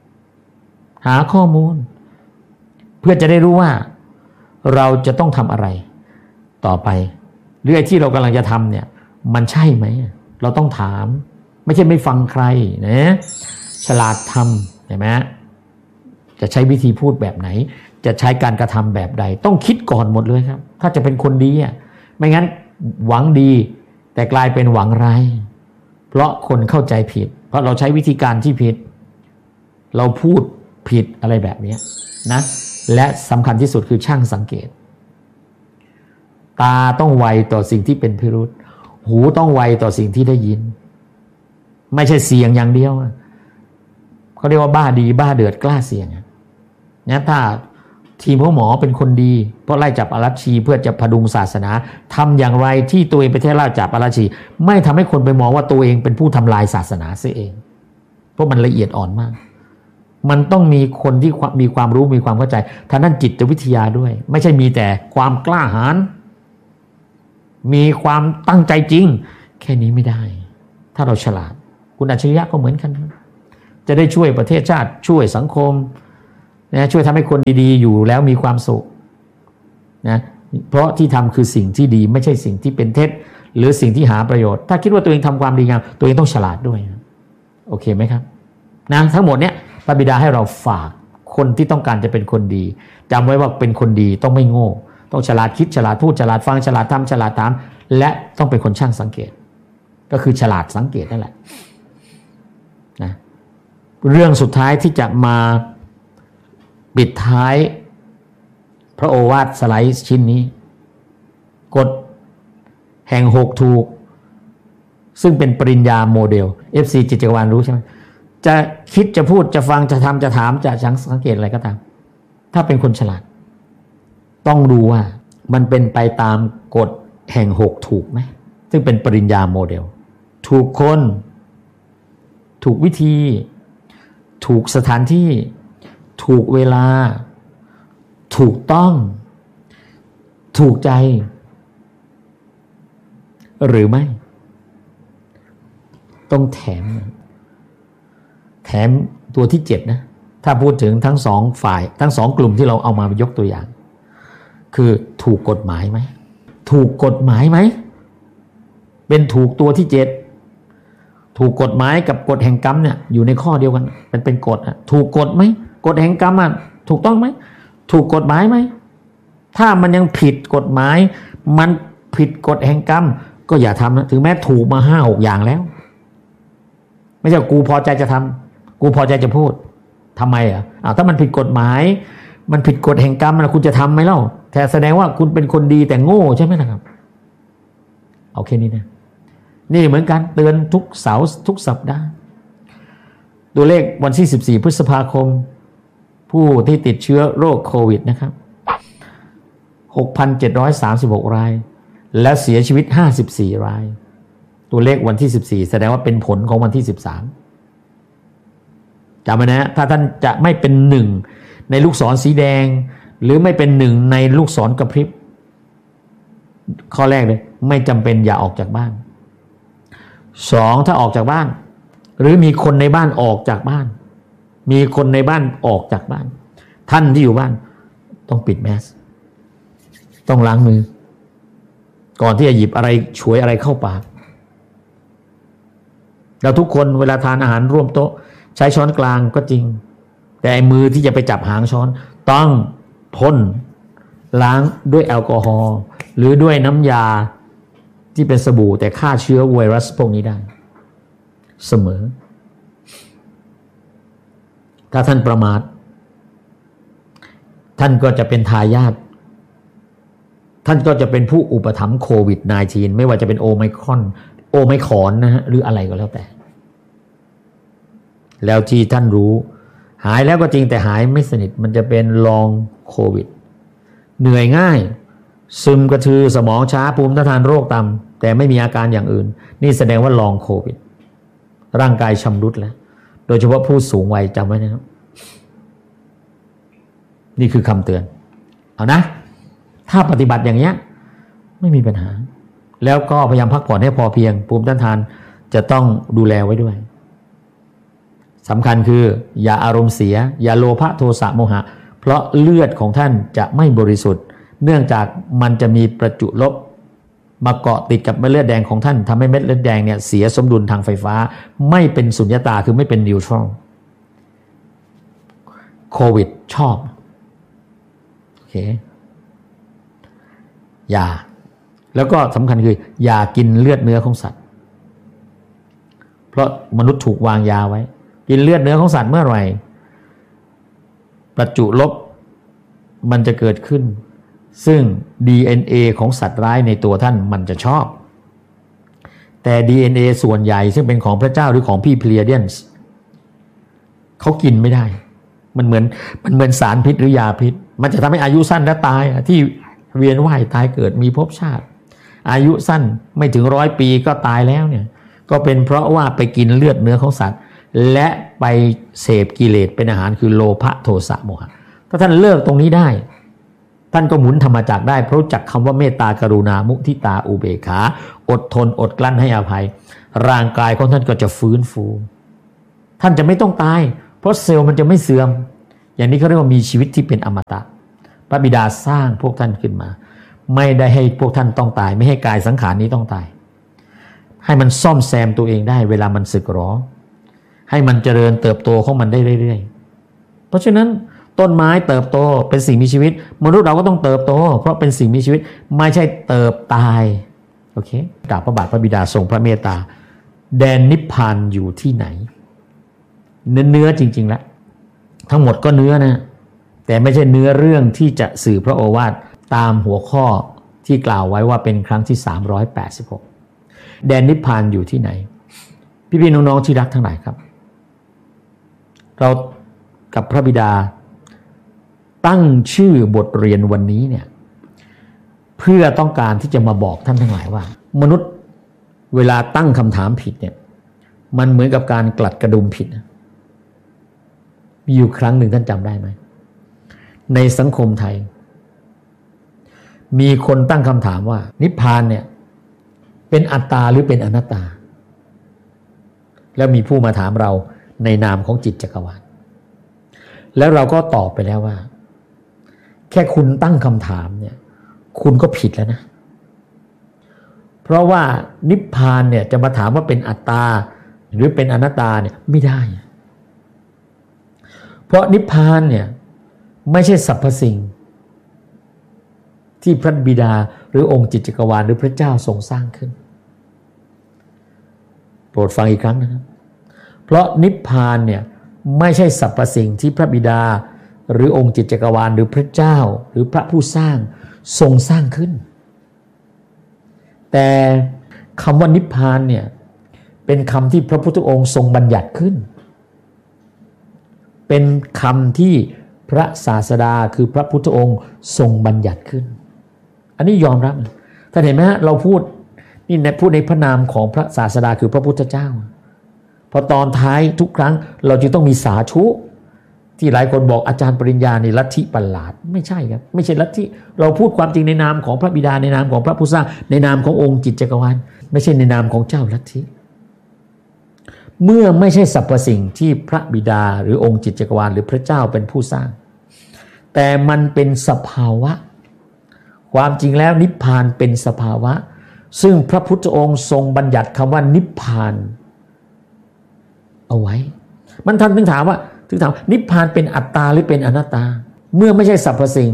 เพื่อจะได้รู้ว่าเราจะต้องทำอะไรต่อไปหรือไอ้ที่เรากำลังจะทำเนี่ยมันใช่ไหมเราต้องถามไม่ใช่ไม่ฟังใครนะฉลาดทำเห็นไหมจะใช้วิธีพูดแบบไหนจะใช้การกระทำแบบใดต้องคิดก่อนหมดเลยครับถ้าจะเป็นคนดีอ่ะไม่งั้นหวังดีแต่กลายเป็นหวังร้ายเพราะคนเข้าใจผิดเพราะเราใช้วิธีการที่ผิดเราพูดผิดอะไรแบบนี้นะและสำคัญที่สุดคือช่างสังเกตตาต้องไวต่อสิ่งที่เป็นพิรุธหูต้องไวต่อสิ่งที่ได้ยินไม่ใช่เสียงอย่างเดียวเขาเรียกว่าบ้าดีบ้าเดือดกล้าเสี่ยงนะถ้าทีมของหมอเป็นคนดีเพราะไล่จับอรัชชีเพื่อจะพดุงศาสนาทำอย่างไรที่ตัวเองไปไล่จับอรัชชีไม่ทำให้คนไปมองว่าตัวเองเป็นผู้ทำลายศาสนาเสียเองเพราะมันละเอียดอ่อนมากมันต้องมีคนที่มีความรู้มีความเข้าใจทางด้านจิตวิทยาด้วยไม่ใช่มีแต่ความกล้าหาญมีความตั้งใจจริงแค่นี้ไม่ได้ถ้าเราฉลาดคุณอัจฉริยะก็เหมือนกันจะได้ช่วยประเทศชาติช่วยสังคมนะช่วยทำให้คนดีๆอยู่แล้วมีความสุขนะเพราะที่ทำคือสิ่งที่ดีไม่ใช่สิ่งที่เป็นเท็จหรือสิ่งที่หาประโยชน์ถ้าคิดว่าตัวเองทำความดีงามตัวเองต้องฉลาดด้วยนะโอเคไหมครับนะทั้งหมดเนี้ยพระบิดาให้เราฝากคนที่ต้องการจะเป็นคนดีจำไว้ว่าเป็นคนดีต้องไม่โง่ต้องฉลาดคิดฉลาดพูดฉลาดฟังฉลาดทำฉลาดถามและต้องเป็นคนช่างสังเกตก็คือฉลาดสังเกตนั่นแหละนะเรื่องสุดท้ายที่จะมาปิดท้ายพระโอวาทสไลด์ชิ้นนี้กฎแห่ง6ถูกซึ่งเป็นปริญญาโมเดล FC จิตจักรวาลรู้ใช่ไหมจะคิดจะพูดจะฟังจะทำจะถามจะสังเกตอะไรก็ตามถ้าเป็นคนฉลาดต้องดูว่ามันเป็นไปตามกฎแห่ง6ถูกไหมซึ่งเป็นปริญญาโมเดลถูกคนถูกวิธีถูกสถานที่ถูกเวลาถูกต้องถูกใจหรือไม่ต้องแถมตัวที่7นะถ้าพูดถึงทั้งสองฝ่ายทั้งสองกลุ่มที่เราเอามายกตัวอย่างคือถูกกฎหมายไหมถูกกฎหมายไหมเป็นถูกตัวที่7ถูกกฎหมายกับกฎแห่งกรรมเนี่ยอยู่ในข้อเดียวกันเป็นกฎอ่ะถูกกฎไหมกฎแห่งกรรมอ่ะถูกต้องไหมถูกกฎหมายไหมถ้ามันยังผิดกฎหมายมันผิดกฎแห่งกรรมก็อย่าทำนะถึงแม้ถูกมา5-6อย่างแล้วไม่ใช่กูพอใจจะทำกูพอใจจะพูดทำไมอ่ะถ้ามันผิดกฎหมายมันผิดกฎแห่งกรรมแล้วคุณจะทำไหมเล่าแต่แสดงว่าคุณเป็นคนดีแต่โง่ใช่ไหมล่ะครับเอาแค่นี้นะนี่เหมือนกันเตือนทุกเสาร์ทุกสัปดาห์ตัวเลขวันที่14พฤษภาคมผู้ที่ติดเชื้อโรคโควิดนะครับ 6,736 รายและเสียชีวิต54รายตัวเลขวันที่14แสดงว่าเป็นผลของวันที่13จำไว้นะถ้าท่านจะไม่เป็น1ในลูกศรสีแดงหรือไม่เป็น1ในลูกศรกระพริบข้อแรกเลยไม่จำเป็นอย่าออกจากบ้าน2ถ้าออกจากบ้านหรือมีคนในบ้านออกจากบ้านมีคนในบ้านออกจากบ้านท่านที่อยู่บ้านต้องปิดแมสต้องล้างมือก่อนที่จะหยิบอะไรฉวยอะไรเข้าปากแล้วทุกคนเวลาทานอาหารร่วมโต๊ะใช้ช้อนกลางก็จริงแต่มือที่จะไปจับหางช้อนต้องพ่นล้างด้วยแอลกอฮอล์หรือด้วยน้ำยาที่เป็นสบู่แต่ฆ่าเชื้อไวรัสพวกนี้ได้เสมอถ้าท่านประมาทท่านก็จะเป็นทายาทท่านก็จะเป็นผู้อุปถัมภ์โควิด -19 ไม่ว่าจะเป็นโอไมครอนนะฮะหรืออะไรก็แล้วแต่แล้วที่ท่านรู้หายแล้วก็จริงแต่หายไม่สนิทมันจะเป็นลองโควิดเหนื่อยง่ายซึมกระทือสมองช้าภูมิต้านทานโรคต่ำแต่ไม่มีอาการอย่างอื่นนี่แสดงว่าลองโควิดร่างกายชำรุดแล้วโดยเฉพาะผู้สูงวัยจำไว้นะครับนี่คือคำเตือนเอานะถ้าปฏิบัติอย่างเงี้ยไม่มีปัญหาแล้วก็พยายามพักผ่อนให้พอเพียงภูมิต้านทานจะต้องดูแลไว้ด้วยสำคัญคืออย่าอารมณ์เสียอย่าโลภะโทสะโมหะเพราะเลือดของท่านจะไม่บริสุทธิ์เนื่องจากมันจะมีประจุลบมาเกาะติดกับเม็ดเลือดแดงของท่านทำให้เม็ดเลือดแดงเนี่ยเสียสมดุลทางไฟฟ้าไม่เป็นสุญญตาคือไม่เป็นนิวทรัลโควิดชอบโอเคอย่าแล้วก็สำคัญคืออย่ากินเลือดเนื้อของสัตว์เพราะมนุษย์ถูกวางยาไว้กินเลือดเนื้อของสัตว์เมื่อไหร่ประจุลบมันจะเกิดขึ้นซึ่ง DNA ของสัตว์ร้ายในตัวท่านมันจะชอบแต่ DNA ส่วนใหญ่ซึ่งเป็นของพระเจ้าหรือของพี่เพลียเดียนส์เขากินไม่ได้มันเหมือนสารพิษหรือยาพิษมันจะทำให้อายุสั้นและตายที่เวียนว่ายตายเกิดมีภพชาติอายุสั้นไม่ถึง100 ปีก็ตายแล้วเนี่ยก็เป็นเพราะว่าไปกินเลือดเนื้อของสัตว์และไปเสพกิเลสเป็นอาหารคือโลภะโทสะโมหะถ้าท่านเลิกตรงนี้ได้ท่านก็หมุนธรรมจักรได้เพราะจักคำว่าเมตตากรุณามุทิตาอุเบกขาอดทนอดกลั้นให้อภัยร่างกายของท่านก็จะฟื้นฟูท่านจะไม่ต้องตายเพราะเซลล์มันจะไม่เสื่อมอย่างนี้เขาเรียกว่ามีชีวิตที่เป็นอมตะพระบิดาสร้างพวกท่านขึ้นมาไม่ได้ให้พวกท่านต้องตายไม่ให้กายสังขารนี้ต้องตายให้มันซ่อมแซมตัวเองได้เวลามันสึกหรอให้มันเจริญเติบโตของมันได้เรื่อยๆเพราะฉะนั้นต้นไม้เติบโตเป็นสิ่งมีชีวิตมนุษย์เราก็ต้องเติบโตเพราะเป็นสิ่งมีชีวิตไม่ใช่เติบตายโอเคกราบพระบาทพระบิดาทรงพระเมตตาแดนนิพพานอยู่ที่ไหนเนื้อจริงๆแล้วทั้งหมดก็เนื้อนะแต่ไม่ใช่เนื้อเรื่องที่จะสื่อพระโอวาทตามหัวข้อที่กล่าวไว้ว่าเป็นครั้งที่386แดนนิพพานอยู่ที่ไหนพี่ๆน้องๆที่รักทั้งหลายครับเรากับพระบิดาตั้งชื่อบทเรียนวันนี้เนี่ยเพื่อต้องการที่จะมาบอกท่านทั้งหลายว่ามนุษย์เวลาตั้งคำถามผิดเนี่ยมันเหมือนกับการกลัดกระดุมผิดมีอยู่ครั้งหนึ่งท่านจำได้ไหมในสังคมไทยมีคนตั้งคำถามว่านิพพานเนี่ยเป็นอัตตาหรือเป็นอนัตตาแล้วมีผู้มาถามเราในนามของจิตจักรวาลแล้วเราก็ตอบไปแล้วว่าแค่คุณตั้งคำถามเนี่ยคุณก็ผิดแล้วนะเพราะว่านิพพานเนี่ยจะมาถามว่าเป็นอัตตาหรือเป็นอนัตตาเนี่ยไม่ได้เพราะนิพพานเนี่ยไม่ใช่สรรพสิ่งที่พระบิดาหรือองค์จิตจักรวาลหรือพระเจ้าทรงสร้างขึ้นโปรดฟังอีกครั้งนะครับเพราะนิพพานเนี่ยไม่ใช่สรรพสิ่งที่พระบิดาหรือองค์จิตจักรวาลหรือพระเจ้าหรือพระผู้สร้างทรงสร้างขึ้นแต่คำว่านิพพานเนี่ยเป็นคำที่พระพุทธองค์ทรงบัญญัติขึ้นเป็นคำที่พระศาสดาคือพระพุทธองค์ทรงบัญญัติขึ้นอันนี้ยอมรับท่านเห็นไหมฮะเราพูดในพระนามของพระศาสดาคือพระพุทธเจ้าพอตอนท้ายทุกครั้งเราจึงต้องมีสาธุที่หลายคนบอกอาจารย์ปริญญาในลัทธิประหลาดไม่ใช่ครับไม่ใช่ลัทธิเราพูดความจริงในนามของพระบิดาในนามของพระผู้สร้างในนามขององค์จิตจักรวาลไม่ใช่ในนามของเจ้าลัทธิเมื่อไม่ใช่สรรพสิ่งที่พระบิดาหรือองค์จิตจักรวาลหรือพระเจ้าเป็นผู้สร้างแต่มันเป็นสภาวะความจริงแล้วนิพพานเป็นสภาวะซึ่งพระพุทธองค์ทรงบัญญัติคำว่านิพพานเอาไว้มันท่านถึงถามว่านิพพานเป็นอัตตาหรือเป็นอนัตตาเมื่อไม่ใช่สรรพสิ่ง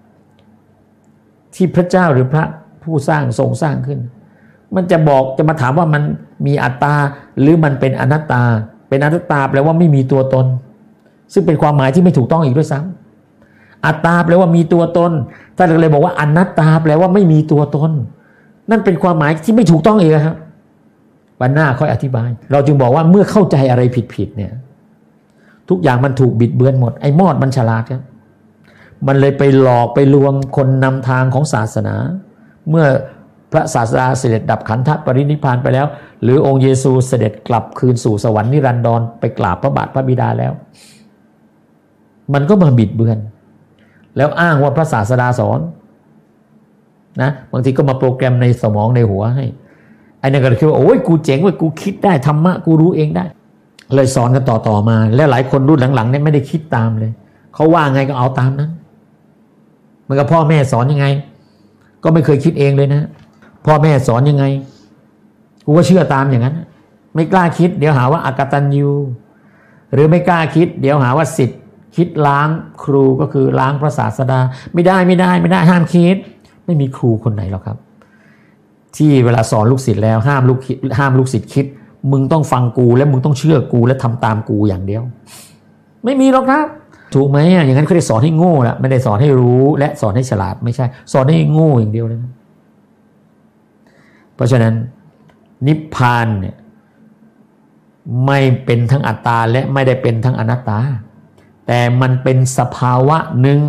ที่พระเจ้าหรือพระผู้สร้างทรงสร้างขึ้นมันจะมาถามว่ามันมีอัตตาหรือมันเป็นอนัตตาเป็นอนัตตาแปลว่าไม่มีตัวตนซึ่งเป็นความหมายที่ไม่ถูกต้องอีกด้วยซ้ำอัตตาแปลว่ามีตัวตนท่านเลยบอกว่าอนัตตาแปลว่าไม่มีตัวตนนั่นเป็นความหมายที่ไม่ถูกต้องอีกครับวันหน้าค่อยอธิบายเราจึงบอกว่าเมื่อเข้าใจอะไรผิดเนี่ยทุกอย่างมันถูกบิดเบือนหมดไอ้มอดมันฉลาดครับมันเลยไปหลอกไปลวงคนนำทางของศาสนาเมื่อพระศาสดาเสด็จดับขันธปรินิพพานไปแล้วหรือองค์เยซูเสด็จกลับคืนสู่สวรรค์นิรันดรไปกราบพระบาทพระบิดาแล้วมันก็มาบิดเบือนแล้วอ้างว่าพระศาสดาสอนนะบางทีก็มาโปรแกรมในสมองในหัวให้ไอ้นั่นก็คิดว่าโอ้ยกูเจ๋งเว้ยกูคิดได้ธรรมะกูรู้เองได้เลยสอนกันต่อมาแล้วหลายคนรุ่นหลังๆเนี่ยไม่ได้คิดตามเลยเขาว่าไงก็เอาตามนั้นมันก็พ่อแม่สอนยังไงก็ไม่เคยคิดเองเลยนะพ่อแม่สอนยังไงกูก็เชื่อตามอย่างนั้นไม่กล้าคิดเดี๋ยวหาว่าอกตัญญูหรือไม่กล้าคิดเดี๋ยวหาว่าศิษย์คิดล้างครูก็คือล้างพระศาสดาไม่ได้ห้ามคิดไม่มีครูคนไหนหรอกครับที่เวลาสอนลูกศิษย์แล้วห้ามลูกศิษย์คิดมึงต้องฟังกูและมึงต้องเชื่อกูและทำตามกูอย่างเดียวไม่มีหรอกครับถูกไหมอย่างนั้นเขาได้สอนให้โง่ละไม่ได้สอนให้รู้และสอนให้ฉลาดไม่ใช่สอนให้โง่อย่างเดียวเลยนะเพราะฉะนั้นนิพพานเนี่ยไม่เป็นทั้งอัตตาและไม่ได้เป็นทั้งอนัตตาแต่มันเป็นสภาวะหนึ่ง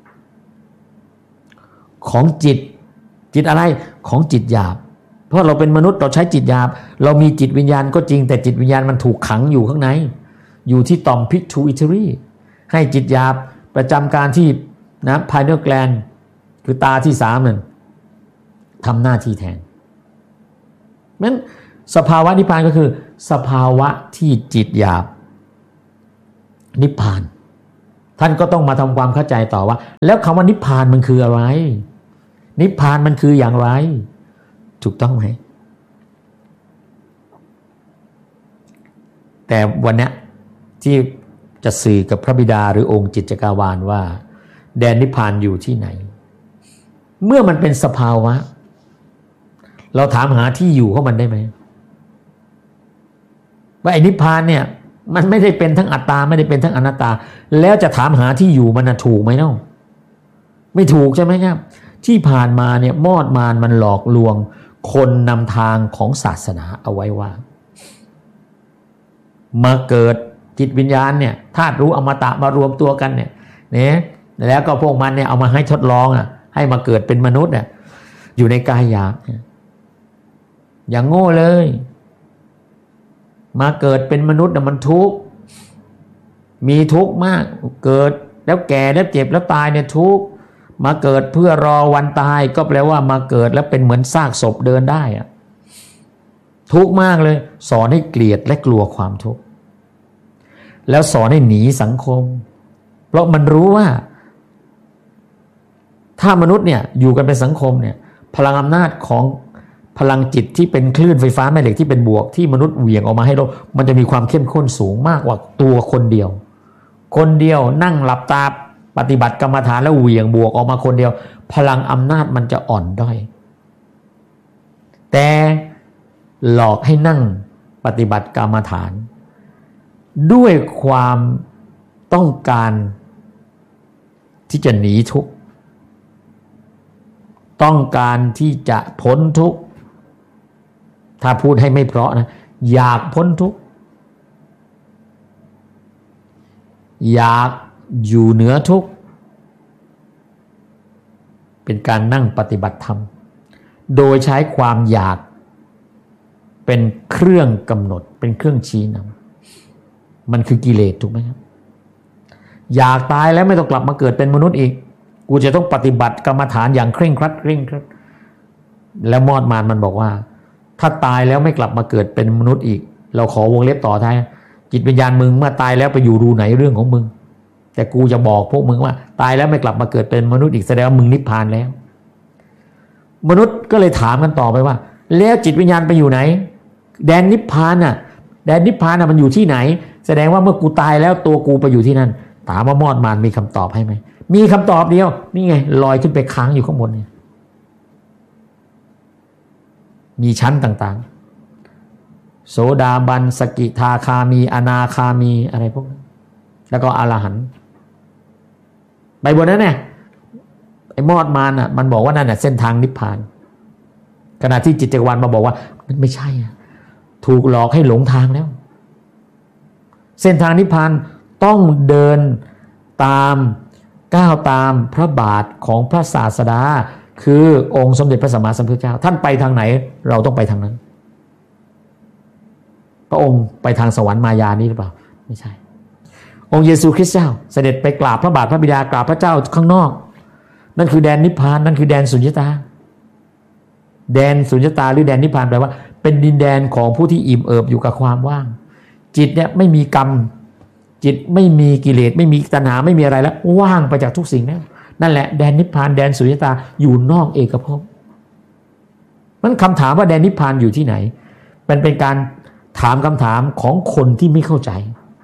ของจิตอะไรของจิตหยาบเพราะเราเป็นมนุษย์เราใช้จิตหยาบเรามีจิตวิญญาณก็จริงแต่จิตวิญญาณมันถูกขังอยู่ข้างในอยู่ที่ต่อม pituitary ให้จิตหยาบประจำการที่นะ pineal gland คือตาที่3นั่นทำหน้าที่แทนนั้นสภาวะนิพพานก็คือสภาวะที่จิตหยาบนิพพานท่านก็ต้องมาทำความเข้าใจต่อว่าแล้วคำว่านิพพานมันคืออะไรนิพพานมันคืออย่างไรถูกต้องไหมแต่วันนี้ที่จะสื่อกับพระบิดาหรือองค์จิตจักรวาลว่าแดนนิพพานอยู่ที่ไหนเมื่อมันเป็นสภาวะเราถามหาที่อยู่ของมันได้ไหมว่าไอ้นิพพานเนี่ยมันไม่ได้เป็นทั้งอัตตาไม่ได้เป็นทั้งอนัตตาแล้วจะถามหาที่อยู่มันถูกไหมเนาะไม่ถูกใช่ไหมครับที่ผ่านมาเนี่ยมอดมารมันหลอกลวงคนนำทางของศาสนาเอาไว้ว่ามาเกิดจิตวิญญาณเนี่ยธาตุรู้อมตะมารวมตัวกันเนี่ยแล้วก็พวกมันเนี่ยเอามาให้ทดลองให้มาเกิดเป็นมนุษย์อยู่ในกายหยาบอย่างโง่เลยมาเกิดเป็นมนุษย์มันทุกข์มีทุกข์มากเกิดแล้วแก่แล้วเจ็บแล้วตายเนี่ยทุกข์มาเกิดเพื่อรอวันตายก็แปลว่ามาเกิดแล้วเป็นเหมือนซากศพเดินได้ทุกข์มากเลยสอนให้เกลียดและกลัวความทุกข์แล้วสอนให้หนีสังคมเพราะมันรู้ว่าถ้ามนุษย์เนี่ยอยู่กันเป็นสังคมเนี่ยพลังอำนาจของพลังจิตที่เป็นคลื่นไฟฟ้าแม่เหล็กที่เป็นบวกที่มนุษย์เหวี่ยงออกมาให้โลกมันจะมีความเข้มข้นสูงมากกว่าตัวคนเดียวนั่งหลับตาปฏิบัติกรรมฐานแล้วเหวี่ยงบวกออกมาคนเดียวพลังอำนาจมันจะอ่อนด้อยแต่หลอกให้นั่งปฏิบัติกรรมฐานด้วยความต้องการที่จะหนีทุกข์ต้องการที่จะพ้นทุกข์ถ้าพูดให้ไม่เพราะนะอยากพ้นทุกข์อยากอยู่เหนือทุกข์เป็นการนั่งปฏิบัติธรรมโดยใช้ความอยากเป็นเครื่องกำหนดเป็นเครื่องชี้นำมันคือกิเลสถูกไหมครับอยากตายแล้วไม่ต้องกลับมาเกิดเป็นมนุษย์อีกกูจะต้องปฏิบัติกรรมฐานอย่างเคร่งครัดแล้วมอดมารมันบอกว่าถ้าตายแล้วไม่กลับมาเกิดเป็นมนุษย์อีกเราขอวงเล็บต่อท้ายจิตวิญญาณมึงเมื่อตายแล้วไปอยู่รูไหนเรื่องของมึงแต่กูจะบอกพวกมึงว่าตายแล้วไม่กลับมาเกิดเป็นมนุษย์อีกแสดงว่ามึงนิพพานแล้วมนุษย์ก็เลยถามกันต่อไปว่าแล้วจิตวิญญาณไปอยู่ไหนแดนนิพพานแดนนิพพานมันอยู่ที่ไหนแสดงว่าเมื่อกูตายแล้วตัวกูไปอยู่ที่นั่นถามว่ามอดมารมีคำตอบให้ไหมมีคำตอบเดียวนี่ไงลอยขึ้นไปค้างอยู่ข้างบนเนี่ยมีชั้นต่างๆโสดาบันสกิทาคามีอนาคามีอะไรพวกนั้นแล้วก็อรหันต์ไปบนนั้นเนี่ยไอ้มอดมารมันบอกว่านั่นน่ะเส้นทางนิพพานขณะที่จิตจักรวาลมาบอกว่ามันไม่ใช่ถูกหลอกให้หลงทางแล้วเส้นทางนิพพานต้องเดินตามก้าวตามพระบาทของพระศาสดาคือองค์สมเด็จพระสัมมาสัมพุทธเจ้าท่านไปทางไหนเราต้องไปทางนั้นพระองค์ไปทางสวรรค์มายานี้หรือเปล่าไม่ใช่องค์เยซูคริสต์เจ้าเสด็จไปกราบพระบาทพระบิดากราบพระเจ้าข้างนอกนั่นคือแดนนิพพานนั่นคือแดนสุญญตาแดนสุญญตาหรือแดนนิพพานแปลว่าเป็นดินแดนของผู้ที่อิ่มเอิบอยู่กับความว่างจิตเนี่ยไม่มีกรรมจิตไม่มีกิเลสไม่มีตัณหาไม่มีอะไรแล้วว่างไปจากทุกสิ่งแล้วนั่นแหละแดนนิพพานแดนสุญญตาอยู่นอกเอกภพมันคำถามว่าแดนนิพพานอยู่ที่ไหนมันเป็นการถามคำถามของคนที่ไม่เข้าใจ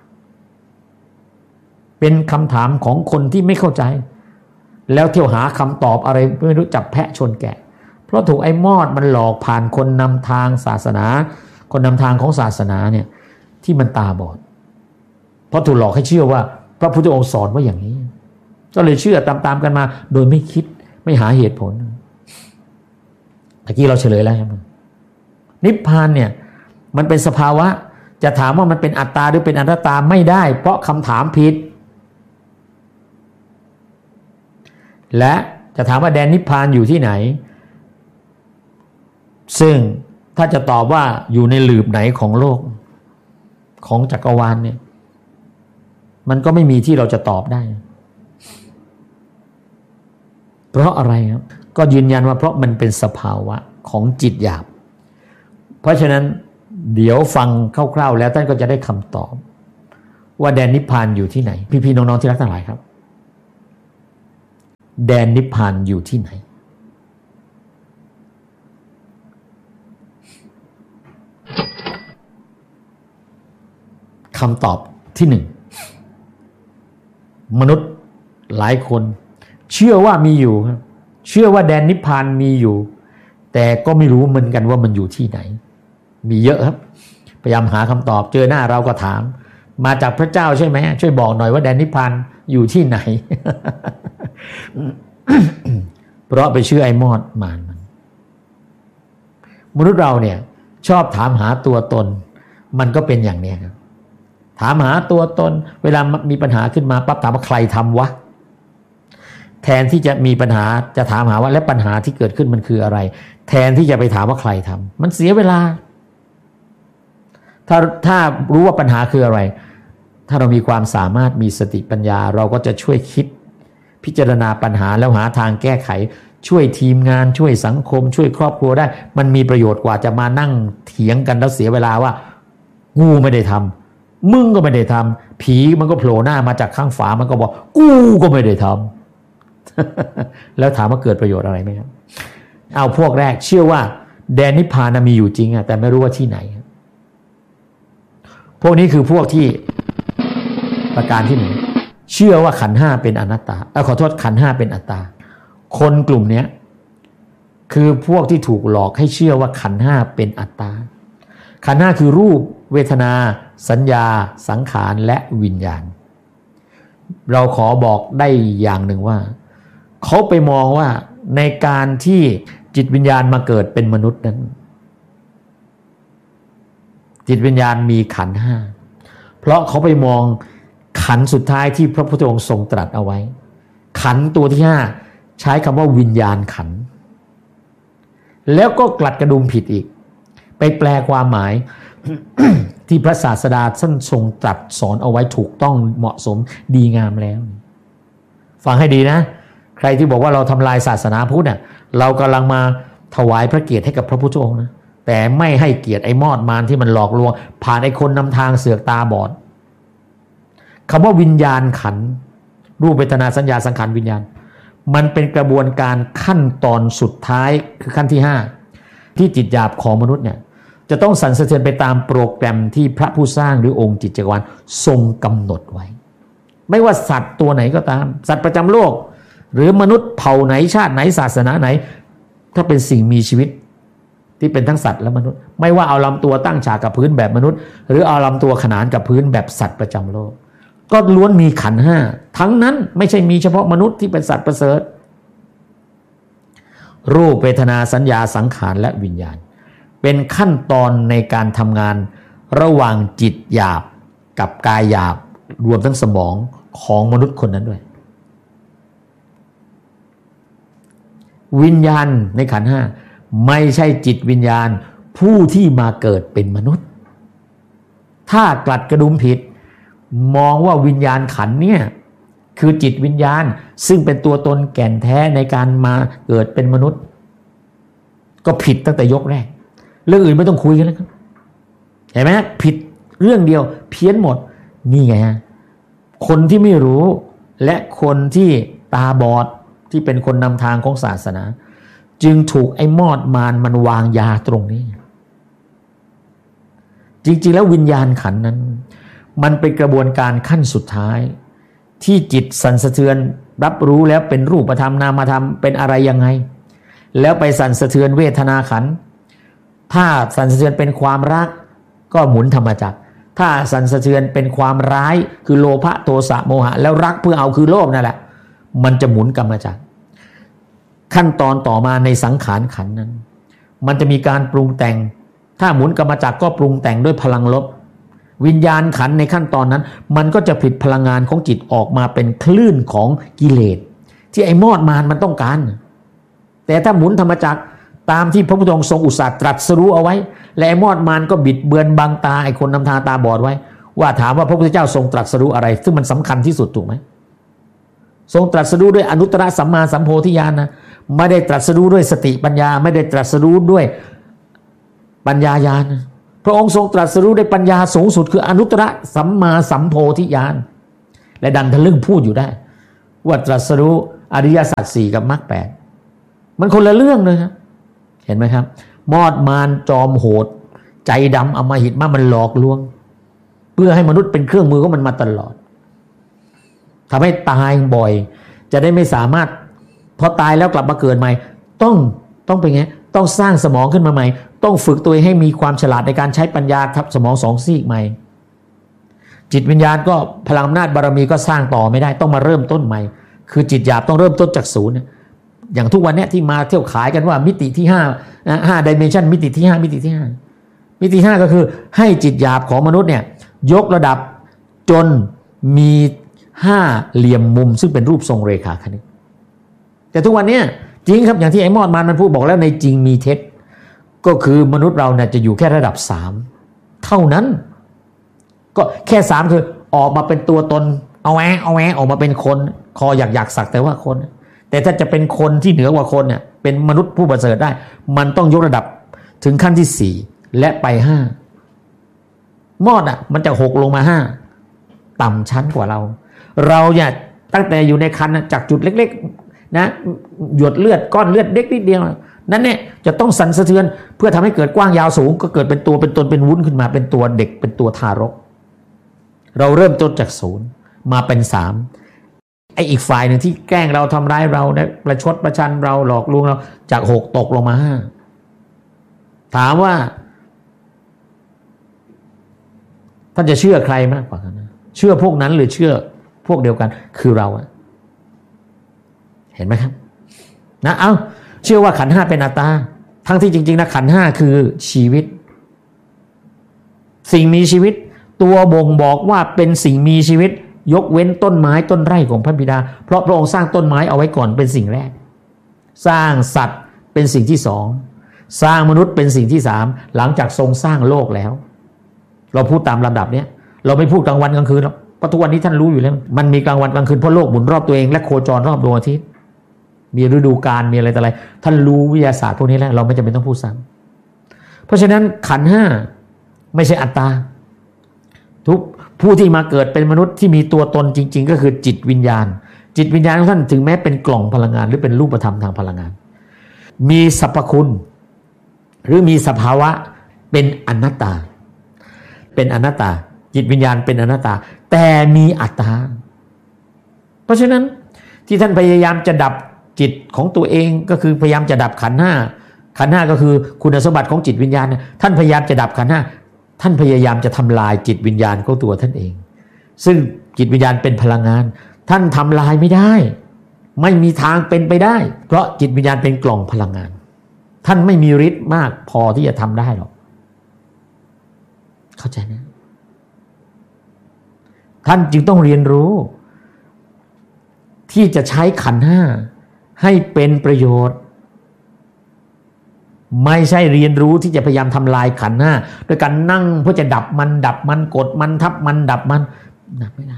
เป็นคำถามของคนที่ไม่เข้าใจแล้วเที่ยวหาคำตอบอะไรไม่รู้จักแพะชนแกะเพราะถูกไอ้มอดมันหลอกผ่านคนนำทางศาสนาคนนำทางของศาสนาเนี่ยที่มันตาบอดเพราะถูกหลอกให้เชื่อว่าพระพุทธองค์สอนว่าอย่างนี้ก็เลยเชื่อตามๆกันมาโดยไม่คิดไม่หาเหตุผลตะกี้เราเฉลยแล้วใช่ไหมนิพพานเนี่ยมันเป็นสภาวะจะถามว่ามันเป็นอัตตาหรือเป็นอนัตตาไม่ได้เพราะคำถามผิดและจะถามว่าแดนนิพพานอยู่ที่ไหนซึ่งถ้าจะตอบว่าอยู่ในหลืบไหนของโลกของจักรวาลเนี่ยมันก็ไม่มีที่เราจะตอบได้เพราะอะไรครับก็ยืนยันว่าเพราะมันเป็นสภาวะของจิตหยาบเพราะฉะนั้นเดี๋ยวฟังคร่าวๆแล้วท่านก็จะได้คำตอบว่าแดนนิพพานอยู่ที่ไหนพี่ๆน้องๆที่รักทั้งหลายครับแดนนิพพานอยู่ที่ไหนคำตอบที่หนึ่งมนุษย์หลายคนเชื่อว่ามีอยู่ครับเชื่อว่าแดนนิพพานมีอยู่แต่ก็ไม่รู้เหมือนกันว่ามันอยู่ที่ไหนมีเยอะครับพยายามหาคำตอบเจอหน้าเราก็ถามมาจากพระเจ้าใช่ไหมช่วยบอกหน่อยว่าแดนนิพพานอยู่ที่ไหน เพราะไปเชื่อไอ้มอดมารมันมนุษย์เราเนี่ยชอบถามหาตัวตนมันก็เป็นอย่างนี้ครับถามหาตัวตนเวลามีปัญหาขึ้นมาปั๊บถามว่าใครทำวะแทนที่จะมีปัญหาจะถามหาว่าและปัญหาที่เกิดขึ้นมันคืออะไรแทนที่จะไปถามว่าใครทำมันเสียเวลาถ้ารู้ว่าปัญหาคืออะไรถ้าเรามีความสามารถมีสติปัญญาเราก็จะช่วยคิดพิจารณาปัญหาแล้วหาทางแก้ไขช่วยทีมงานช่วยสังคมช่วยครอบครัวได้มันมีประโยชน์กว่าจะมานั่งเถียงกันแล้วเสียเวลาว่ากูไม่ได้ทำมึงก็ไม่ได้ทำผีมันก็โผล่หน้ามาจากข้างฝามันก็บอกกูก็ไม่ได้ทำ แล้วถามว่าเกิดประโยชน์อะไรไหมครับเอาพวกแรกเชื่อว่าแดนนิพพานมีอยู่จริงแต่ไม่รู้ว่าที่ไหนพวกนี้คือพวกที่ประการที่หนึ่งเชื่อว่าขันธ์ห้าเป็นอนัตตาขอโทษขันธ์ห้าเป็นอัตตาคนกลุ่มนี้คือพวกที่ถูกหลอกให้เชื่อว่าขันธ์ห้าเป็นอัตตาขันธ์ห้าคือรูปเวทนาสัญญาสังขารและวิญญาณเราขอบอกได้อย่างหนึ่งว่าเขาไปมองว่าในการที่จิตวิญญาณมาเกิดเป็นมนุษย์นั้นจิตวิญญาณมีขันธ์ห้าเพราะเขาไปมองขันธ์สุดท้ายที่พระพุทธองค์ทรงตรัสเอาไว้ขันธ์ตัวที่ห้าใช้คำว่าวิญญาณขันธ์แล้วก็กลัดกระดุมผิดอีกไปแปลความหมาย ที่พระศาสดาท่านทรงตรัสสอนเอาไว้ถูกต้องเหมาะสมดีงามแล้วฟังให้ดีนะใครที่บอกว่าเราทำลายศาสนาพุทธเนี่ยเรากำลังมาถวายพระเกียรติให้กับพระพุทธองค์นะแต่ไม่ให้เกียรติไอ้มอดมารที่มันหลอกลวงผ่านไอ้คนนำทางเสือกตาบอดคำว่าวิญญาณขันธ์รูปเวทนาสัญญาสังขารวิญญาณมันเป็นกระบวนการขั้นตอนสุดท้ายคือขั้นที่5ที่จิตหยาบของมนุษย์เนี่ยจะต้องสั่นสะเทือนไปตามโปรแกรมที่พระผู้สร้างหรือองค์จิตจักรวาลทรงกำหนดไว้ไม่ว่าสัตว์ตัวไหนก็ตามสัตว์ประจำโลกหรือมนุษย์เผ่าไหนชาติไหนศาสนาไหนถ้าเป็นสิ่งมีชีวิตที่เป็นทั้งสัตว์และมนุษย์ไม่ว่าเอาลำตัวตั้งฉากกับพื้นแบบมนุษย์หรือเอาลำตัวขนานกับพื้นแบบสัตว์ประจำโลกก็ล้วนมีขันธ์ห้าทั้งนั้นไม่ใช่มีเฉพาะมนุษย์ที่เป็นสัตว์ประเสริฐรูปเวทนาสัญญาสังขารและวิญญาณเป็นขั้นตอนในการทำงานระหว่างจิตหยาบกับกายหยาบรวมทั้งสมองของมนุษย์คนนั้นด้วยวิญญาณในขันธ์ห้าไม่ใช่จิตวิญญาณผู้ที่มาเกิดเป็นมนุษย์ถ้ากลัดกระดุมผิดมองว่าวิญญาณขันธ์เนี่ยคือจิตวิญญาณซึ่งเป็นตัวตนแก่นแท้ในการมาเกิดเป็นมนุษย์ก็ผิดตั้งแต่ยกแรกเรื่องอื่นไม่ต้องคุยกันแล้วครับเห็นไหมผิดเรื่องเดียวเพี้ยนหมดนี่ไงฮะคนที่ไม่รู้และคนที่ตาบอดที่เป็นคนนำทางของศาสนาจึงถูกไอ้มอดมารมันวางยาตรงนี้จริงๆแล้ววิญญาณขันธ์นั้นมันเป็นกระบวนการขั้นสุดท้ายที่จิตสั่นสะเทือนรับรู้แล้วเป็นรูปธรรมนามธรรมเป็นอะไรยังไงแล้วไปสั่นสะเทือนเวทนาขันธ์ถ้าสั่นสะเทือนเป็นความรักก็หมุนธรรมจักรถ้าสั่นสะเทือนเป็นความร้ายคือโลภะโทสะโมหะแล้วรักเพื่อเอาคือโลภนั่นแหละมันจะหมุนกรรมจักรขั้นตอนต่อมาในสังขารขันธ์นั้นมันจะมีการปรุงแต่งถ้าหมุนกรรมจักรก็ปรุงแต่งด้วยพลังลบวิญญาณขันธ์ในขั้นตอนนั้นมันก็จะผลิตพลังงานของจิตออกมาเป็นคลื่นของกิเลสที่ไอ้มอดมารมันต้องการแต่ถ้าหมุนธรรมจักรตามที่พระพุทธองค์ทรงอุตส่าห์ตรัสรู้เอาไว้และไอ้มอดมารก็บิดเบือนบังตาไอ้คนนำทางตาบอดไว้ว่าถามว่าพระพุทธเจ้าทรงตรัสรู้อะไรซึ่งมันสำคัญที่สุดถูกไหมทรงตรัสรู้ด้วยอนุตตรสัมมาสัมโพธิญาณนะไม่ได้ตรัสรู้ด้วยสติปัญญาไม่ได้ตรัสรู้ด้วยปัญญาญาณพระองค์ทรงตรัสรู้ได้ปัญญาสูงสุดคืออนุตตรสัมมาสัมโพธิญาณและดันทะลึ่งพูดอยู่ได้ว่าตรัสรู้อริยสัจสี่กับมรรคแปดมันคนละเรื่องเลยครับเห็นไหมครับมอดมารจอมโหดใจดำอำมหิตมันหลอกลวงเพื่อให้มนุษย์เป็นเครื่องมือของมันมาตลอดทำให้ตายบ่อยจะได้ไม่สามารถพอตายแล้วกลับมาเกิดใหม่ต้องเป็นไงต้องสร้างสมองขึ้นมาใหม่ต้องฝึกตัวเองให้มีความฉลาดในการใช้ปัญญาทับสมองสองซีกใหม่จิตวิญญาณก็พลังอำนาจบารมีก็สร้างต่อไม่ได้ต้องมาเริ่มต้นใหม่คือจิตหยาบต้องเริ่มต้นจากศูนย์อย่างทุกวันนี้ที่มาเที่ยวขายกันว่ามิติที่5 dimension มิติที่5มิติที่5มิติ5ก็คือให้จิตหยาบของมนุษย์เนี่ยยกระดับจนมี5เหลี่ยมมุมซึ่งเป็นรูปทรงเรขาคณิตแต่ทุกวันนี้จริงครับอย่างที่ไอ้มอดมันพูดบอกแล้วในจริงมีเท็จก็คือมนุษย์เราเนี่ยจะอยู่แค่ระดับ3เท่านั้นก็แค่3คือออกมาเป็นตัวตนเอาแหวะออกมาเป็นคนคออยากสักแต่ว่าคนแต่ถ้าจะเป็นคนที่เหนือกว่าคนเนี่ยเป็นมนุษย์ผู้ประเสริฐได้มันต้องยกระดับถึงขั้นที่4และไป5มอดมันจะ6ลงมา5ต่ำชั้นกว่าเราเนี่ยตั้งแต่อยู่ในครรภ์จากจุดเล็กๆนะหยดเลือดก้อนเลือดเล็กนิดเดียวนั้นเนี่ยจะต้องสั่นสะเทือนเพื่อทำให้เกิดกว้างยาวสูงก็เกิดเป็นตัวเป็นตนเป็นวุ้นขึ้นมาเป็นตัวเด็กเป็นตัวทารกเราเริ่มต้นจาก0มาเป็น3ไอ้อีกฝ่ายหนึ่งที่แกล้งเราทำร้ายเรานะประชดประชันเราหลอกลวงเราจาก6ตกลงมา5ถามว่าท่านจะเชื่อใครมากกว่ากันนะเชื่อพวกนั้นหรือเชื่อพวกเดียวกันคือเราเห็นไหมครับนะเชื่อว่าขันธ์5เป็นอัตตาทั้งที่จริงๆนะขันธ์5คือชีวิตสิ่งมีชีวิตตัวบ่งบอกว่าเป็นสิ่งมีชีวิตยกเว้นต้นไม้ต้นไร่ของพระบิดาเพราะพระองค์สร้างต้นไม้เอาไว้ก่อนเป็นสิ่งแรกสร้างสัตว์เป็นสิ่งที่2สร้างมนุษย์เป็นสิ่งที่3หลังจากทรงสร้างโลกแล้วเราพูดตามลำดับเนี้ยเราไม่พูดกลางวันกลางคืนหรอกเพราะทุกวันนี้ท่านรู้อยู่แล้วมันมีกลางวันกลางคืนเพราะโลกหมุนรอบตัวเองและโคจรรอบดวงอาทิตย์มีฤดูกาลมีอะไรต่ออะไรท่านรู้วิทยาศาสตร์พวกนี้แล้วเราไม่จำเป็นต้องพูดซ้ำเพราะฉะนั้นขันธ์5ไม่ใช่อัตตาทุกผู้ที่มาเกิดเป็นมนุษย์ที่มีตัวตนจริงๆก็คือจิตวิญญาณจิตวิญญาณของท่านถึงแม้เป็นกล่องพลังงานหรือเป็นรูปธรรมทางพลังงานมีสรรพคุณหรือมีสภาวะเป็นอนัตตาเป็นอนัตตาจิตวิญญาณเป็นอนัตตาแต่มีอัตตาเพราะฉะนั้นที่ท่านพยายามจะดับจิตของตัวเองก็คือพยายามจะดับขันธ์5ก็คือคุณสมบัติของจิตวิญญาณท่านพยายามจะดับขันธ์5ท่านพยายามจะทำลายจิตวิญญาณของตัวท่านเองซึ่งจิตวิญญาณเป็นพลังงานท่านทำลายไม่ได้ไม่มีทางเป็นไปได้เพราะจิตวิญญาณเป็นกล่องพลังงานท่านไม่มีฤทธิ์มากพอที่จะทำได้หรอกเข้าใจนะท่านจึงต้องเรียนรู้ที่จะใช้ขันธ์5ให้เป็นประโยชน์ไม่ใช่เรียนรู้ที่จะพยายามทำลายขันธ์5ด้วยการนั่งเพื่อจะดับมันกดมันทับมันดับมันดับไม่ได้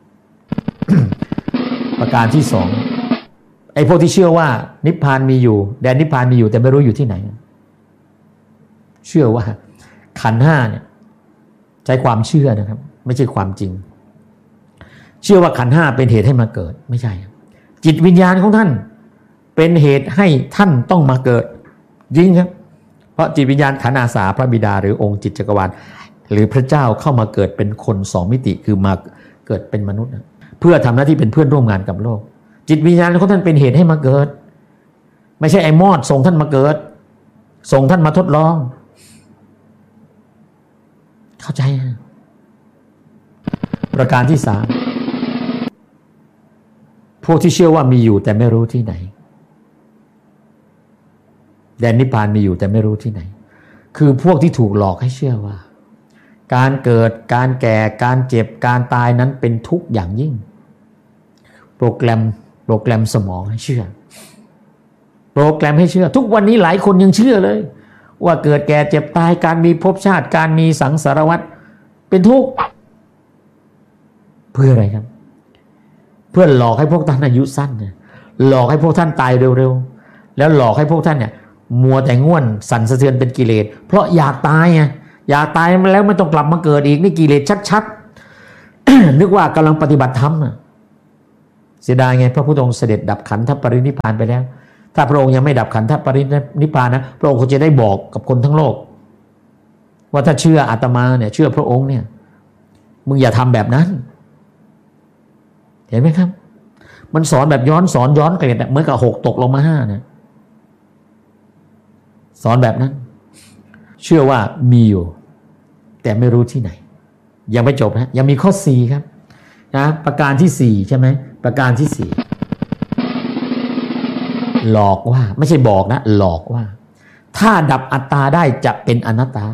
ประการที่2ไอ้พวกที่เชื่อว่านิพพานมีอยู่แดนนิพพานมีอยู่แต่ไม่รู้อยู่ที่ไหนเชื่อว่าขันธ์5เนี่ยใช้ความเชื่อนะครับไม่ใช่ความจริงเชื่อว่าขันธ์5เป็นเหตุให้มาเกิดไม่ใช่จิตวิญญาณของท่านเป็นเหตุให้ท่านต้องมาเกิดจริงครับเพราะจิตวิญญาณขันธ์อาสาพระบิดาหรือองค์จิตจักรวาลหรือพระเจ้าเข้ามาเกิดเป็นคน2มิติคือมาเกิดเป็นมนุษย์เพื่อทำหน้าที่เป็นเพื่อนร่วมงานกับโลกจิตวิญญาณของท่านเป็นเหตุให้มาเกิดไม่ใช่ไอ้มอดส่งท่านมาเกิดส่งท่านมาทดลองเข้าใจประการที่3พวกที่เชื่อว่ามีอยู่แต่ไม่รู้ที่ไหนแดนนิพพานมีอยู่แต่ไม่รู้ที่ไหนคือพวกที่ถูกหลอกให้เชื่อว่าการเกิดการแก่การเจ็บการตายนั้นเป็นทุกข์อย่างยิ่งโปรแกรมสมองให้เชื่อโปรแกรมให้เชื่อทุกวันนี้หลายคนยังเชื่อเลยว่าเกิดแก่เจ็บตายการมีภพชาติการมีสังสารวัฏเป็นทุกข์เพื่ออะไรครับเพื่อหลอกให้พวกท่านอายุสั้นหลอกให้พวกท่านตายเร็วๆแล้วหลอกให้พวกท่านเนี่ยมัวแต่ง่วนสั่นสะเทือนเป็นกิเลสเพราะอยากตายไงอยากตายแล้วไม่ต้องกลับมาเกิดอีกนี่กิเลสชัดๆ นึกว่ากำลังปฏิบัติธรรมนะเสียดายไงพระพุทธองค์เสด็จดับขันธปรินิพพานไปแล้วถ้าพระองค์ยังไม่ดับขันธปรินิพพานนะพระองค์คงจะได้บอกกับคนทั้งโลกว่าถ้าเชื่ออาตมาเนี่ยเชื่อพระองค์เนี่ยมึงอย่าทำแบบนั้นเห็นไหมครับมันสอนแบบย้อนเกรดเหมือนกับ6ตกลงมา5เนี่ยสอนแบบนั้นเชื่อว่ามีอยู่แต่ไม่รู้ที่ไหนยังไม่จบนะยังมีข้อ4ครับนะประการที่4ใช่ไหมประการที่4หลอกว่าไม่ใช่บอกนะหลอกว่าถ้าดับอัตตาได้จะเป็นอนัตตา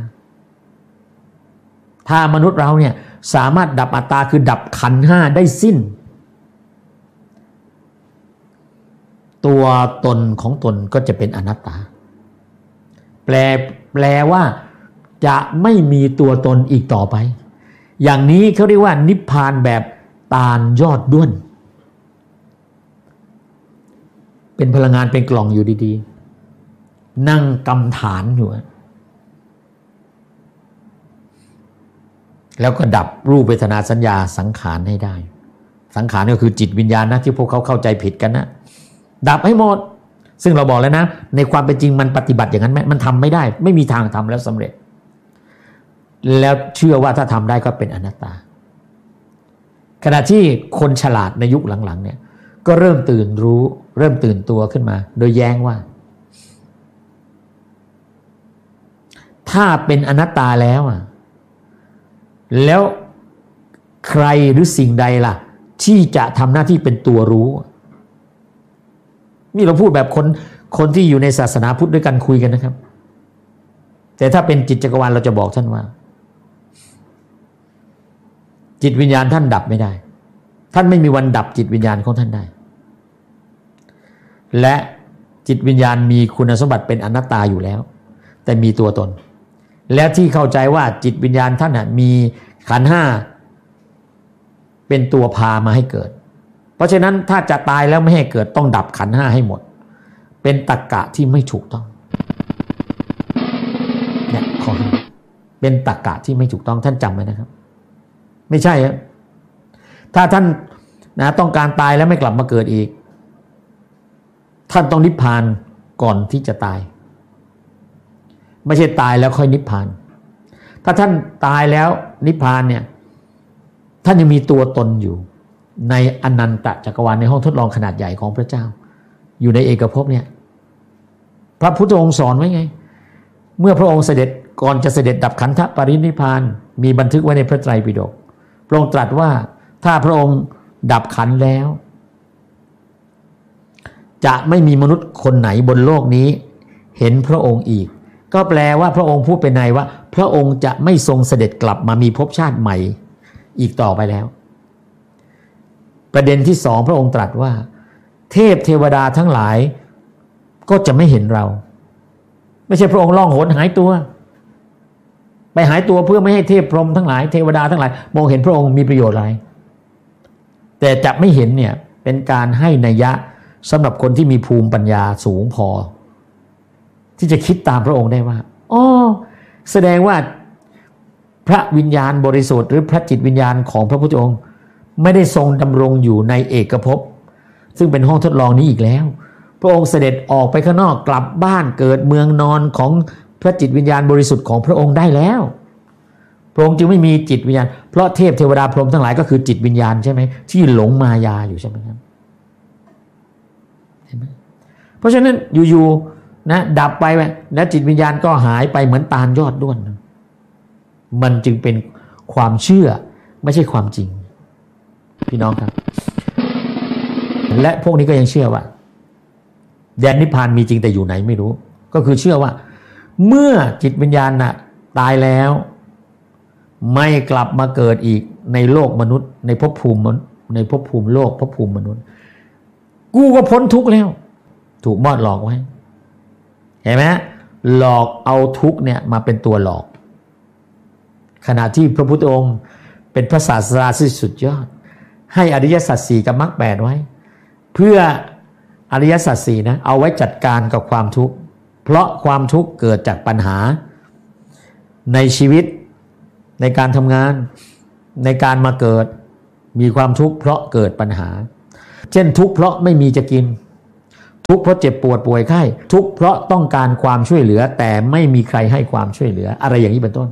ถ้ามนุษย์เราเนี่ยสามารถดับอัตตาคือดับขันธ์5ได้สิ้นตัวตนของตนก็จะเป็นอนัตตาแปลว่าจะไม่มีตัวตนอีกต่อไปอย่างนี้เขาเรียกว่านิพพานแบบตาลยอดด้วนเป็นพลังงานเป็นกล่องอยู่ดีๆนั่งกำฐานอยู่แล้วก็ดับรูปเวทนาสัญญาสังขารให้ได้สังขารก็คือจิตวิญญาณนะที่พวกเขาเข้าใจผิดกันนะดับให้หมดซึ่งเราบอกแล้วนะในความเป็นจริงมันปฏิบัติอย่างนั้นไหมมันทำไม่ได้ไม่มีทางทำแล้วสำเร็จแล้วเชื่อว่าถ้าทำได้ก็เป็นอนัตตาขณะที่คนฉลาดในยุคหลังๆเนี่ยก็เริ่มตื่นรู้เริ่มตื่นตัวขึ้นมาโดยแย้งว่าถ้าเป็นอนัตตาแล้วแล้วใครหรือสิ่งใดล่ะที่จะทำหน้าที่เป็นตัวรู้นี่เราพูดแบบคนที่อยู่ในศาสนาพุทธด้วยกันคุยกันนะครับแต่ถ้าเป็นจิตจักรวาลเราจะบอกท่านว่าจิตวิญญาณท่านดับไม่ได้ท่านไม่มีวันดับจิตวิญญาณของท่านได้และจิตวิญญาณมีคุณสมบัติเป็นอนัตตาอยู่แล้วแต่มีตัวตนและที่เข้าใจว่าจิตวิญญาณท่านมีขันธ์5เป็นตัวพามาให้เกิดเพราะฉะนั้นถ้าจะตายแล้วไม่ให้เกิดต้องดับขันธ์5ให้หมดเป็นตรรกะที่ไม่ถูกต้องเนี่ยข้อเป็นตรรกะที่ไม่ถูกต้องท่านจำไว้นะครับไม่ใช่ครับถ้าท่านต้องการตายแล้วไม่กลับมาเกิดอีกท่านต้องนิพพานก่อนที่จะตายไม่ใช่ตายแล้วค่อยนิพพานถ้าท่านตายแล้วนิพพานเนี่ยท่านยังมีตัวตนอยู่ในอนันตจักรวาลในห้องทดลองขนาดใหญ่ของพระเจ้าอยู่ในเอกภพเนี่ยพระพุทธองค์สอนไว้ไงเมื่อพระองค์เสด็จก่อนจะเสด็จดับขันธปรินิพพานมีบันทึกไว้ในพระไตรปิฎกพระองค์ตรัสว่าถ้าพระองค์ดับขันธ์แล้วจะไม่มีมนุษย์คนไหนบนโลกนี้เห็นพระองค์อีกก็แปลว่าพระองค์พูดเป็นในว่าพระองค์จะไม่ทรงเสด็จกลับมามีภพชาติใหม่อีกต่อไปแล้วประเด็นที่2พระองค์ตรัสว่าเทพเทวดาทั้งหลายก็จะไม่เห็นเราไม่ใช่พระองค์ล่องหนหายตัวไปหายตัวเพื่อไม่ให้เทพพรหมทั้งหลายเทวดาทั้งหลายมองเห็นพระองค์มีประโยชน์อะไรแต่จะไม่เห็นเนี่ยเป็นการให้นัยยะสำหรับคนที่มีภูมิปัญญาสูงพอที่จะคิดตามพระองค์ได้ว่าอ๋อแสดงว่าพระวิญญาณบริสุทธิ์หรือพระจิตวิญญาณของพระพุทธองค์ไม่ได้ทรงดำรงอยู่ในเอกภพซึ่งเป็นห้องทดลองนี้อีกแล้วพระองค์เสด็จออกไปข้างนอกกลับบ้านเกิดเมืองนอนของพระจิตวิญญาณบริสุทธิ์ของพระองค์ได้แล้วพระองค์จึงไม่มีจิตวิญญาณเพราะเทพเทวดาพรหมทั้งหลายก็คือจิตวิญญาณใช่ไหมที่หลงมายาอยู่ใช่ไหมครับเห็นไหมเพราะฉะนั้นอยู่ๆนะดับไปแล้วจิตวิญญาณก็หายไปเหมือนตาลยอดด้วนมันจึงเป็นความเชื่อไม่ใช่ความจริงพี่น้องครับและพวกนี้ก็ยังเชื่อว่าแดนนิพพานมีจริงแต่อยู่ไหนไม่รู้ก็คือเชื่อว่าเมื่อจิตวิญญาณตายแล้วไม่กลับมาเกิดอีกในโลกมนุษย์ในภพภูมิโลกภพภูมิมนุษย์กูก็พ้นทุกข์แล้วถูกมอดหลอกไว้เห็นไหมหลอกเอาทุกข์เนี่ยมาเป็นตัวหลอกขณะที่พระพุทธองค์เป็นพระศาสดาที่สุดยอดให้อริยสัจสี่กับมรรค8ไว้เพื่ออริยสัจสี่นะเอาไว้จัดการกับความทุกข์เพราะความทุกข์เกิดจากปัญหาในชีวิตในการทำงานในการมาเกิดมีความทุกข์เพราะเกิดปัญหาเช่นทุกข์เพราะไม่มีจะกินทุกข์เพราะเจ็บปวดป่วยไข้ทุกข์เพราะต้องการความช่วยเหลือแต่ไม่มีใครให้ความช่วยเหลืออะไรอย่างนี้เป็นต้น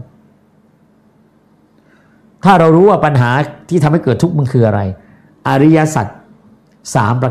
ถ้าเรารู้ว่าปัญหาที่ทำให้เกิดทุกข์มันคืออะไรอริยสัจ3ประ